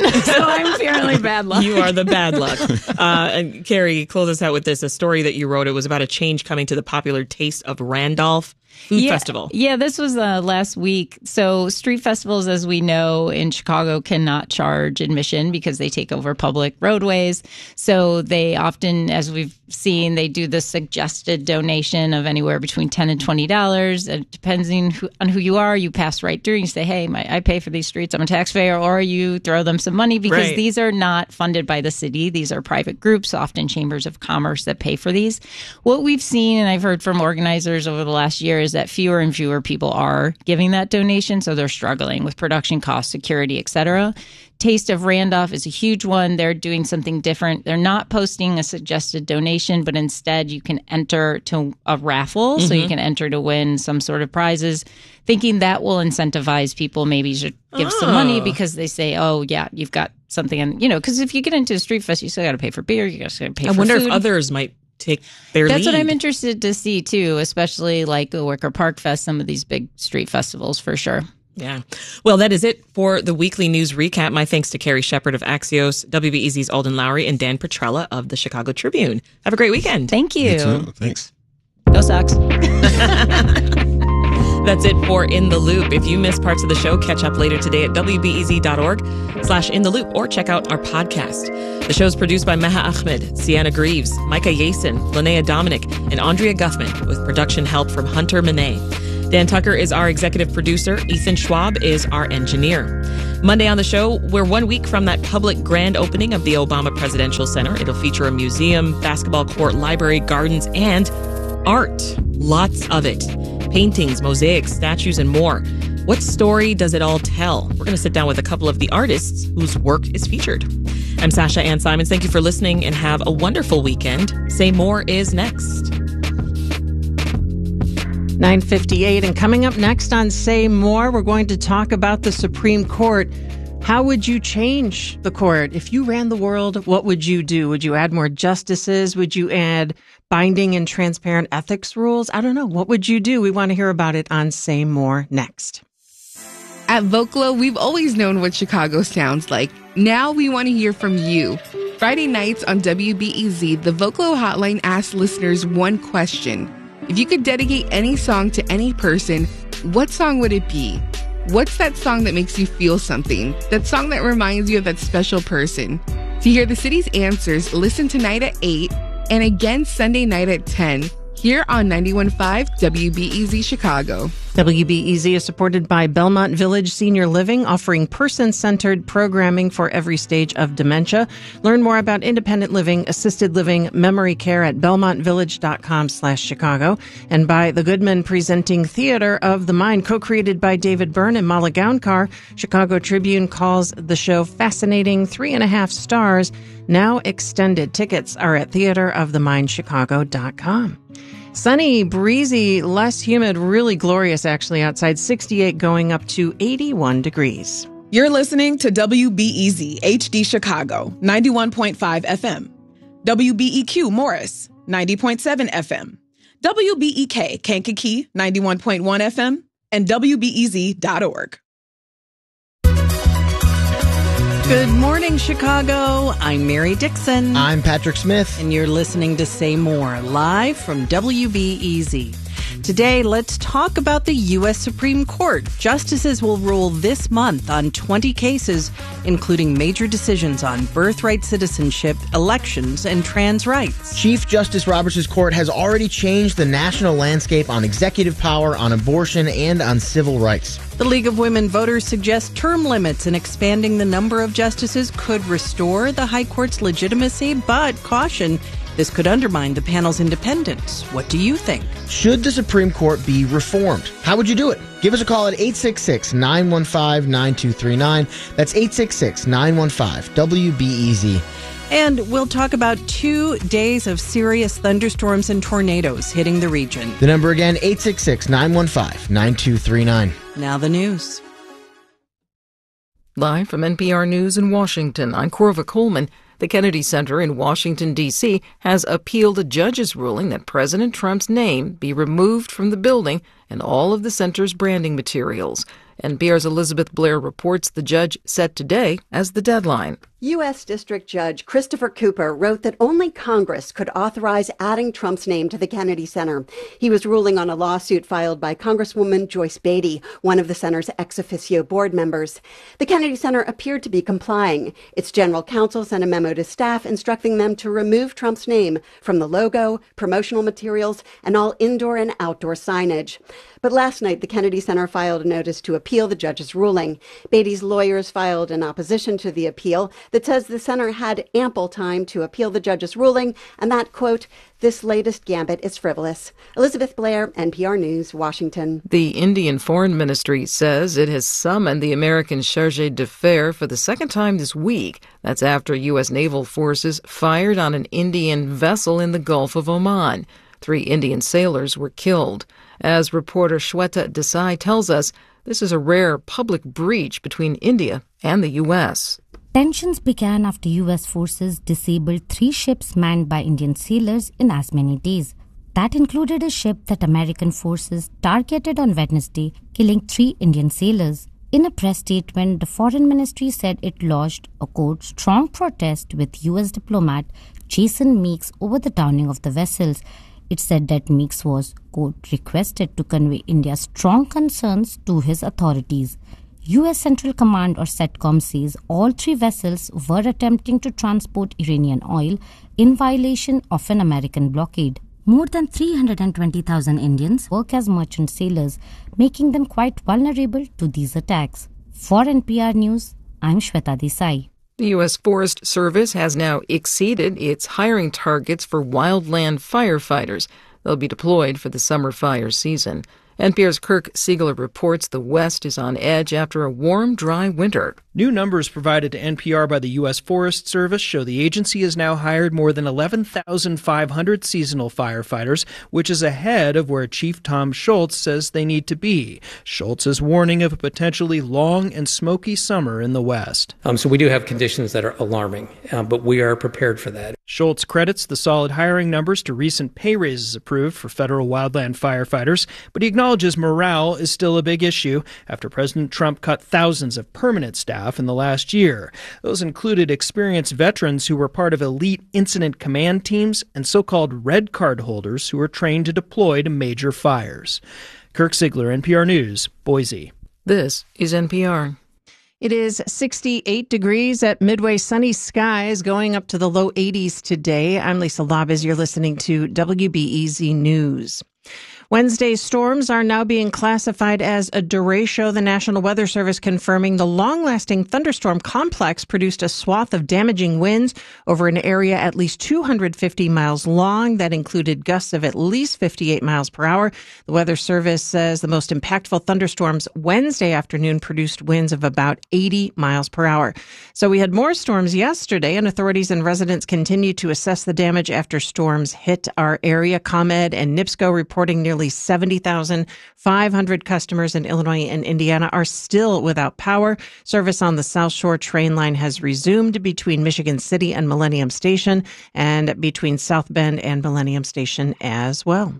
Speaker 16: So I'm fairly bad luck.
Speaker 2: You are the bad luck. Uh, and Carrie, close us out with this. A story that you wrote. It was about a change coming to the popular Taste of Randolph Food
Speaker 1: yeah,
Speaker 2: Festival.
Speaker 1: Yeah, this was uh, last week. So street festivals, as we know, in Chicago cannot charge admission because they take over public roadways. So they often, as we've seen, they do the suggested donation of anywhere between ten and twenty dollars. It depends on who, on who you are. You pass right through and you say, hey, my, I pay for these streets. I'm a taxpayer. Or you throw them some money because
Speaker 2: Right.
Speaker 1: these are not funded by the city. These are private groups, often chambers of commerce that pay for these. What we've seen, and I've heard from organizers over the last year, is that fewer and fewer people are giving that donation. So they're struggling with production costs, security, et cetera. Taste of Randolph is a huge one. They're doing something different. They're not posting a suggested donation, but instead you can enter to a raffle. Mm-hmm. So you can enter to win some sort of prizes, thinking that will incentivize people maybe to give oh. some money because they say, oh, yeah, you've got something. And, you know, because if you get into a street fest, you still got to pay for beer. You got to pay
Speaker 2: I
Speaker 1: for
Speaker 2: wonder
Speaker 1: food.
Speaker 2: if others might take their
Speaker 1: That's
Speaker 2: lead.
Speaker 1: what I'm interested to see, too, especially like the Wicker Park Fest, some of these big street festivals for sure.
Speaker 2: Yeah. Well, that is it for the weekly news recap. My thanks to Carrie Shepard of Axios, W B E Z's Alden Lowry, and Dan Petrella of the Chicago Tribune. Have a great weekend.
Speaker 1: Thank you.
Speaker 4: You too. Thanks.
Speaker 1: Go Sox.
Speaker 2: That's it for In the Loop. If you missed parts of the show, catch up later today at wbez.org slash in the loop or check out our podcast. The show is produced by Meha Ahmed, Sienna Greaves, Micah Yason, Linnea Dominic, and Andrea Guffman with production help from Hunter Monet. Dan Tucker is our executive producer. Ethan Schwab is our engineer. Monday on the show, we're one week from that public grand opening of the Obama Presidential Center. It'll feature a museum, basketball court, library, gardens, and art. Lots of it. Paintings, mosaics, statues, and more. What story does it all tell? We're going to sit down with a couple of the artists whose work is featured. I'm Sasha Ann Simons. Thank you for listening and have a wonderful weekend. Say More is next.
Speaker 16: nine fifty-eight, and coming up next on Say More, we're going to talk about the Supreme Court. How would you change the court? If you ran the world, what would you do? Would you add more justices? Would you add binding and transparent ethics rules? I don't know. What would you do? We want to hear about it on Say More next.
Speaker 19: At Vocalo, we've always known what Chicago sounds like. Now we want to hear from you. Friday nights on W B E Z, the Vocalo hotline asks listeners one question. If you could dedicate any song to any person, what song would it be? What's that song that makes you feel something? That song that reminds you of that special person? To hear the city's answers, listen tonight at eight and again Sunday night at ten here on ninety-one point five W B E Z Chicago.
Speaker 16: W B E Z is supported by Belmont Village Senior Living, offering person-centered programming for every stage of dementia. Learn more about independent living, assisted living, memory care at belmontvillage.com slash Chicago. And by The Goodman presenting Theater of the Mind, co-created by David Byrne and Mala Gownkar. Chicago Tribune calls the show fascinating, three and a half stars. Now extended. Tickets are at theater of the mind chicago dot com. Sunny, breezy, less humid, really glorious actually outside, sixty-eight going up to eighty-one degrees.
Speaker 20: You're listening to W B E Z H D Chicago, ninety-one point five F M. W B E Q Morris, ninety point seven F M. W B E K Kankakee, ninety-one point one F M. And W B E Z dot org.
Speaker 16: Good morning, Chicago. I'm Mary Dixon.
Speaker 7: I'm Patrick Smith.
Speaker 16: And you're listening to Say More, live from W B E Z. Today, let's talk about the U S Supreme Court. Justices will rule this month on twenty cases, including major decisions on birthright citizenship, elections, and trans rights.
Speaker 7: Chief Justice Roberts' court has already changed the national landscape on executive power, on abortion, and on civil rights.
Speaker 16: The League of Women Voters suggests term limits and expanding the number of justices could restore the High Court's legitimacy, but caution, this could undermine the panel's independence. What do you think?
Speaker 7: Should the Supreme Court be reformed? How would you do it? Give us a call at eight six six, nine one five, nine two three nine. That's eight six six, nine one five, W B E Z.
Speaker 16: And we'll talk about two days of serious thunderstorms and tornadoes hitting the region.
Speaker 7: The number again, eight six six, nine one five, nine two three nine.
Speaker 16: Now the news.
Speaker 21: Live from N P R News in Washington, I'm Corva Coleman. The Kennedy Center in Washington, D C has appealed a judge's ruling that President Trump's name be removed from the building and all of the center's branding materials. N P R's Elizabeth Blair reports the judge set today as the deadline.
Speaker 6: U S. District Judge Christopher Cooper wrote that only Congress could authorize adding Trump's name to the Kennedy Center. He was ruling on a lawsuit filed by Congresswoman Joyce Beatty, one of the center's ex officio board members. The Kennedy Center appeared to be complying. Its general counsel sent a memo to staff instructing them to remove Trump's name from the logo, promotional materials, and all indoor and outdoor signage. But last night, the Kennedy Center filed a notice to appeal the judge's ruling. Beatty's lawyers filed an opposition to the appeal that says the center had ample time to appeal the judge's ruling and that, quote, this latest gambit is frivolous. Elizabeth Blair, N P R News, Washington.
Speaker 21: The Indian Foreign Ministry says it has summoned the American charge d'affaires for the second time this week. That's after U S naval forces fired on an Indian vessel in the Gulf of Oman. Three Indian sailors were killed. As reporter Shweta Desai tells us, this is a rare public breach between India and the U S.
Speaker 22: Tensions began after U S forces disabled three ships manned by Indian sailors in as many days. That included a ship that American forces targeted on Wednesday, killing three Indian sailors. In a press statement, the Foreign Ministry said it lodged a, quote, strong protest with U S diplomat Jason Meeks over the downing of the vessels. It said that Meeks was, quote, requested to convey India's strong concerns to his authorities. U S Central Command or CENTCOM says all three vessels were attempting to transport Iranian oil in violation of an American blockade. More than three hundred twenty thousand Indians work as merchant sailors, making them quite vulnerable to these attacks. For N P R News, I'm Shweta Desai.
Speaker 21: The U S Forest Service has now exceeded its hiring targets for wildland firefighters. They'll be deployed for the summer fire season. N P R's Kirk Siegler reports the West is on edge after a warm, dry winter.
Speaker 23: New numbers provided to N P R by the U S Forest Service show the agency has now hired more than eleven thousand five hundred seasonal firefighters, which is ahead of where Chief Tom Schultz says they need to be. Schultz is warning of a potentially long and smoky summer in the West.
Speaker 24: Um, so we do have conditions that are alarming, uh, but we are prepared for that.
Speaker 23: Schultz credits the solid hiring numbers to recent pay raises approved for federal wildland firefighters, but he acknowledges morale is still a big issue after President Trump cut thousands of permanent staff in the last year. Those included experienced veterans who were part of elite incident command teams and so-called red card holders who were trained to deploy to major fires. Kirk Siegler, N P R News, Boise.
Speaker 21: This is N P R.
Speaker 16: It is sixty-eight degrees at Midway, sunny skies, going up to the low eighties today. I'm Lisa Labez. You're listening to W B E Z News. Wednesday's storms are now being classified as a derecho. The National Weather Service confirming the long-lasting thunderstorm complex produced a swath of damaging winds over an area at least two hundred fifty miles long. That included gusts of at least fifty-eight miles per hour. The Weather Service says the most impactful thunderstorms Wednesday afternoon produced winds of about eighty miles per hour. So we had more storms yesterday, and authorities and residents continue to assess the damage after storms hit our area. ComEd and NIPSCO reporting nearly seventy thousand five hundred customers in Illinois and Indiana are still without power. Service on the South Shore train line has resumed between Michigan City and Millennium Station and between South Bend and Millennium Station as well.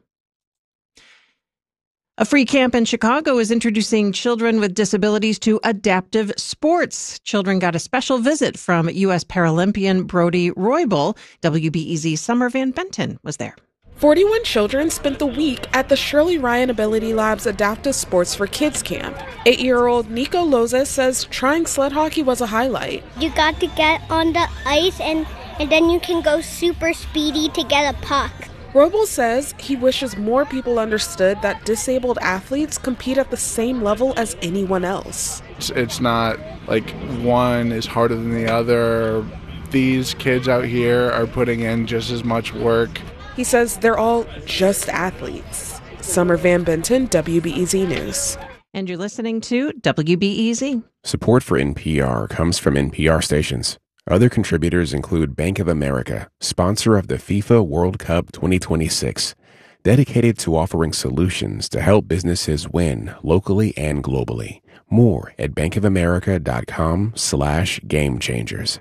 Speaker 16: A free camp in Chicago is introducing children with disabilities to adaptive sports. Children got a special visit from U S Paralympian Brody Roybal. W B E Z Summer Van Benton was there.
Speaker 25: forty-one children spent the week at the Shirley Ryan Ability Lab's Adaptive Sports for Kids camp. Eight-year-old Nico Loza says trying sled hockey was a highlight.
Speaker 26: You got to get on the ice and, and then you can go super speedy to get a puck.
Speaker 25: Roble says he wishes more people understood that disabled athletes compete at the same level as anyone else.
Speaker 27: It's, it's not like one is harder than the other. These kids out here are putting in just as much work.
Speaker 25: He says they're all just athletes. Summer Van Benton, W B E Z News.
Speaker 16: And you're listening to W B E Z.
Speaker 28: Support for N P R comes from N P R stations. Other contributors include Bank of America, sponsor of the FIFA World Cup twenty twenty-six, dedicated to offering solutions to help businesses win locally and globally. More at bankofamerica.com slash game changers.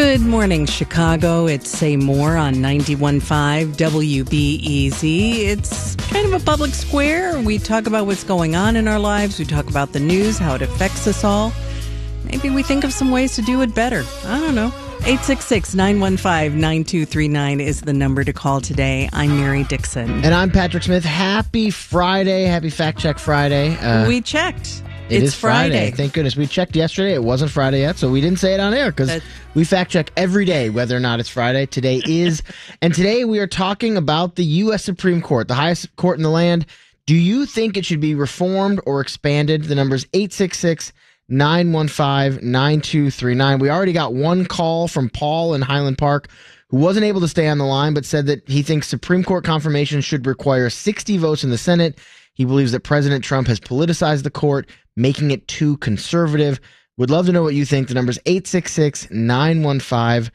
Speaker 8: Good morning, Chicago. It's Say More on ninety-one point five W B E Z. It's kind of a public square. We talk about what's going on in our lives. We talk about the news, how it affects us all. Maybe we think of some ways to do it better. I don't know. eight six six, nine one five, nine two three nine is the number to call today. I'm Mary Dixon.
Speaker 7: And I'm Patrick Smith. Happy Friday. Happy Fact Check Friday. Uh,
Speaker 8: we checked.
Speaker 7: It
Speaker 8: it's
Speaker 7: is Friday.
Speaker 8: Friday.
Speaker 7: Thank goodness. We checked yesterday. It wasn't Friday yet, so we didn't say it on air because we fact check every day whether or not it's Friday. Today is. And today we are talking about the U S Supreme Court, the highest court in the land. Do you think it should be reformed or expanded? The number is eight six six, nine one five, nine two three nine. We already got one call from Paul in Highland Park who wasn't able to stay on the line but said that he thinks Supreme Court confirmation should require sixty votes in the Senate. He believes that President Trump has politicized the court, making it too conservative. Would love to know what you think. The number is eight six six, nine one five,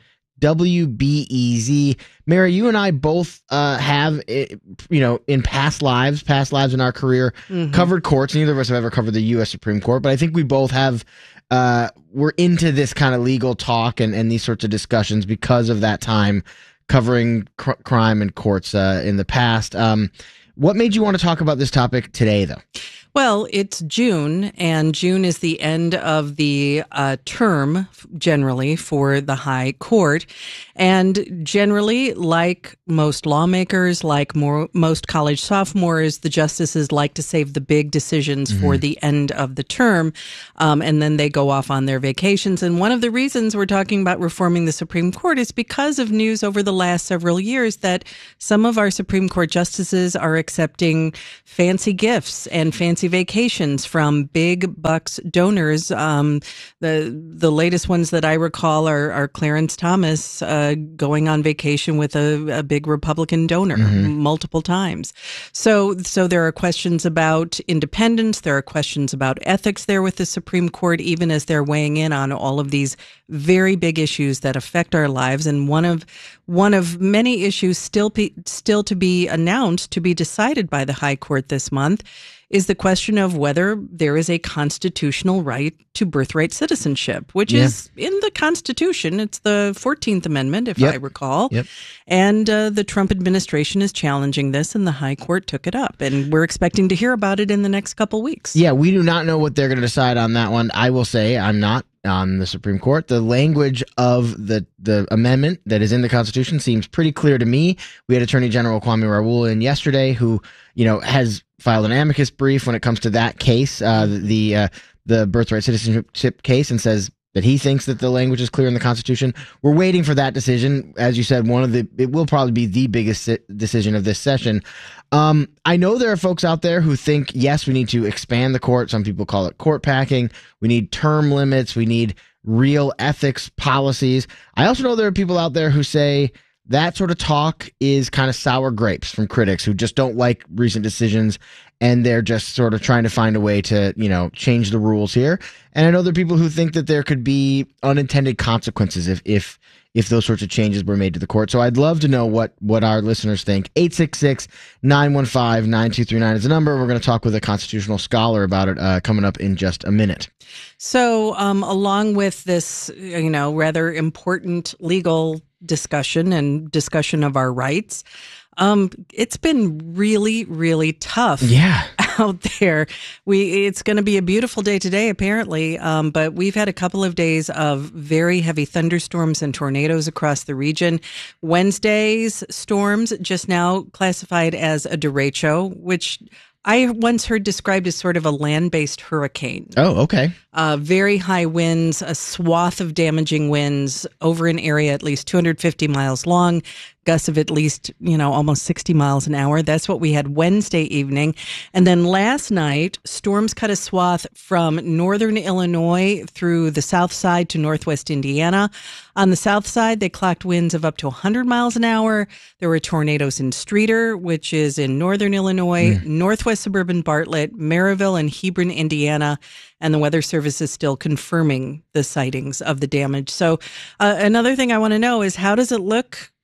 Speaker 7: W B E Z. Mary, you and I both uh, have, you know, in past lives, past lives in our career, mm-hmm. covered courts. Neither of us have ever covered the U S Supreme Court, but I think we both have, uh, we're into this kind of legal talk and, and these sorts of discussions because of that time covering cr- crime and courts uh, in the past. Um, what made you want to talk about this topic today, though?
Speaker 8: Well, it's June, and June is the end of the uh, term, generally, for the High Court. And generally, like most lawmakers, like more, most college sophomores, the justices like to save the big decisions mm-hmm. for the end of the term, um, and then they go off on their vacations. And one of the reasons we're talking about reforming the Supreme Court is because of news over the last several years that some of our Supreme Court justices are accepting fancy gifts and fancy vacations from big bucks donors. Um, the the latest ones that I recall are, are Clarence Thomas uh, going on vacation with a, a big Republican donor mm-hmm. multiple times. So so there are questions about independence. There are questions about ethics there with the Supreme Court, even as they're weighing in on all of these very big issues that affect our lives. And one of one of many issues still be, still to be announced, to be decided by the High Court this month, is the question of whether there is a constitutional right to birthright citizenship, which yeah. is in the Constitution. It's the fourteenth Amendment, if yep. I recall.
Speaker 7: Yep.
Speaker 8: And uh, the Trump administration is challenging this, and the High Court took it up. And we're expecting to hear about it in the next couple weeks.
Speaker 7: Yeah, we do not know what they're going to decide on that one. I will say I'm not on the Supreme Court. The language of the, the amendment that is in the Constitution seems pretty clear to me. We had Attorney General Kwame Raoul in yesterday who, you know, has filed an amicus brief when it comes to that case, uh, the uh, the birthright citizenship case, and says that he thinks that the language is clear in the Constitution. We're waiting for that decision. As you said, one of the it will probably be the biggest decision of this session. Um, I know there are folks out there who think, yes, we need to expand the court. Some people call it court packing. We need term limits. We need real ethics policies. I also know there are people out there who say that sort of talk is kind of sour grapes from critics who just don't like recent decisions, and they're just sort of trying to find a way to, you know, change the rules here. And I know there are people who think that there could be unintended consequences if if if those sorts of changes were made to the court. So I'd love to know what what our listeners think. eight six six, nine one five, nine two three nine is the number. We're going to talk with a constitutional scholar about it uh, coming up in just a minute.
Speaker 8: So um, along with this, you know, rather important legal discussion and discussion of our rights, um, it's been really, really tough.
Speaker 7: Yeah.
Speaker 8: Out there. We it's going to be a beautiful day today, apparently, um, but we've had a couple of days of very heavy thunderstorms and tornadoes across the region. Wednesday's storms just now classified as a derecho, which I once heard described as sort of a land-based hurricane.
Speaker 7: Oh, okay.
Speaker 8: Uh, very high winds, a swath of damaging winds over an area at least two hundred fifty miles long, gusts of at least, you know, almost sixty miles an hour. That's what we had Wednesday evening. And then last night, storms cut a swath from northern Illinois through the south side to northwest Indiana. On the south side, they clocked winds of up to one hundred miles an hour. There were tornadoes in Streator, which is in northern Illinois, mm. northwest suburban Bartlett, Maryville, and Hebron, Indiana. And the Weather Service is still confirming the sightings of the damage. So uh, another thing I want to know is, how does it look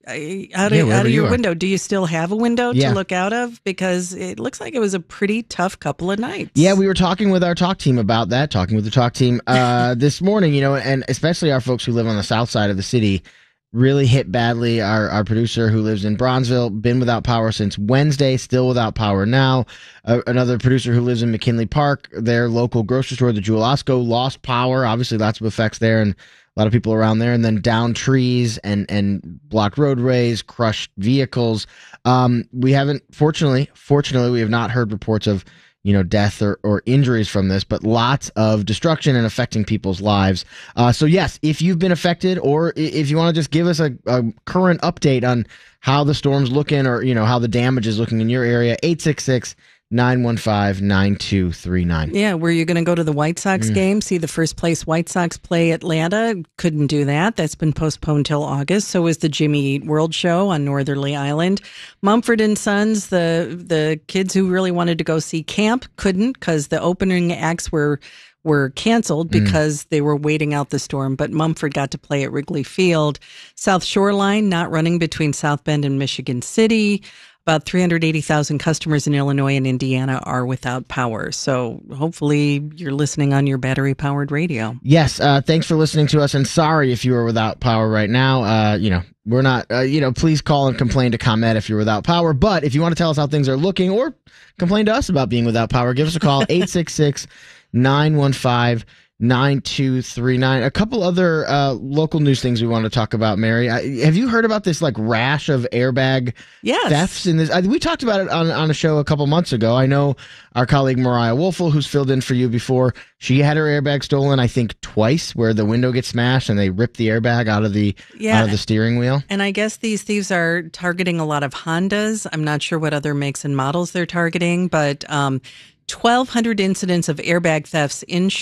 Speaker 8: out of,
Speaker 7: Yeah,
Speaker 8: out
Speaker 7: wherever
Speaker 8: of
Speaker 7: you
Speaker 8: your
Speaker 7: are.
Speaker 8: window. Do you still have a window
Speaker 7: Yeah.
Speaker 8: to look out of? Because it looks like it was a pretty tough couple of nights.
Speaker 7: Yeah, we were talking with our talk team about that, talking with the talk team uh, this morning, you know, and especially our folks who live on the south side of the city really hit badly. Our our producer who lives in Bronzeville, been without power since Wednesday, still without power now. Uh, another producer who lives in McKinley Park, their local grocery store, the Jewel Osco, lost power. Obviously, lots of effects there and a lot of people around there. And then down trees and, and blocked roadways, crushed vehicles. Um, we haven't, fortunately, fortunately, we have not heard reports of you know, death or, or injuries from this, but lots of destruction and affecting people's lives. Uh, so yes, if you've been affected, or i- if you want to just give us a, a current update on how the storm's looking, or, you know, how the damage is looking in your area, eight six six, nine one five, nine two three nine.
Speaker 8: Yeah, were you going to go to the White Sox
Speaker 7: Mm.
Speaker 8: game, see the first place White Sox play Atlanta? Couldn't do that. That's been postponed till August. So is the Jimmy Eat World Show on Northerly Island. Mumford and Sons, the the kids who really wanted to go see camp, couldn't because the opening acts were were canceled
Speaker 7: Mm.
Speaker 8: because they were waiting out the storm. But Mumford got to play at Wrigley Field. South Shoreline not running between South Bend and Michigan City. About three hundred eighty thousand customers in Illinois and Indiana are without power. So hopefully you're listening on your battery-powered radio.
Speaker 7: Yes, uh, thanks for listening to us, and sorry if you are without power right now. Uh, you know, we're not, uh, you know, please call and complain to ComEd if you're without power. But if you want to tell us how things are looking, or complain to us about being without power, give us a call, eight six six, nine one five, nine two three nine. A couple other uh, local news things we want to talk about, Mary. I, have you heard about this like rash of airbag
Speaker 8: Yes.
Speaker 7: thefts in this? I, we talked about it on, on a show a couple months ago. I know our colleague Mariah Wolfel, who's filled in for you before, she had her airbag stolen, I think twice, where the window gets smashed and they rip the airbag out of the
Speaker 8: Yeah.
Speaker 7: out of the steering wheel.
Speaker 8: And I guess these thieves are targeting a lot of Hondas. I'm not sure what other makes and models they're targeting, but um, twelve hundred incidents of airbag thefts in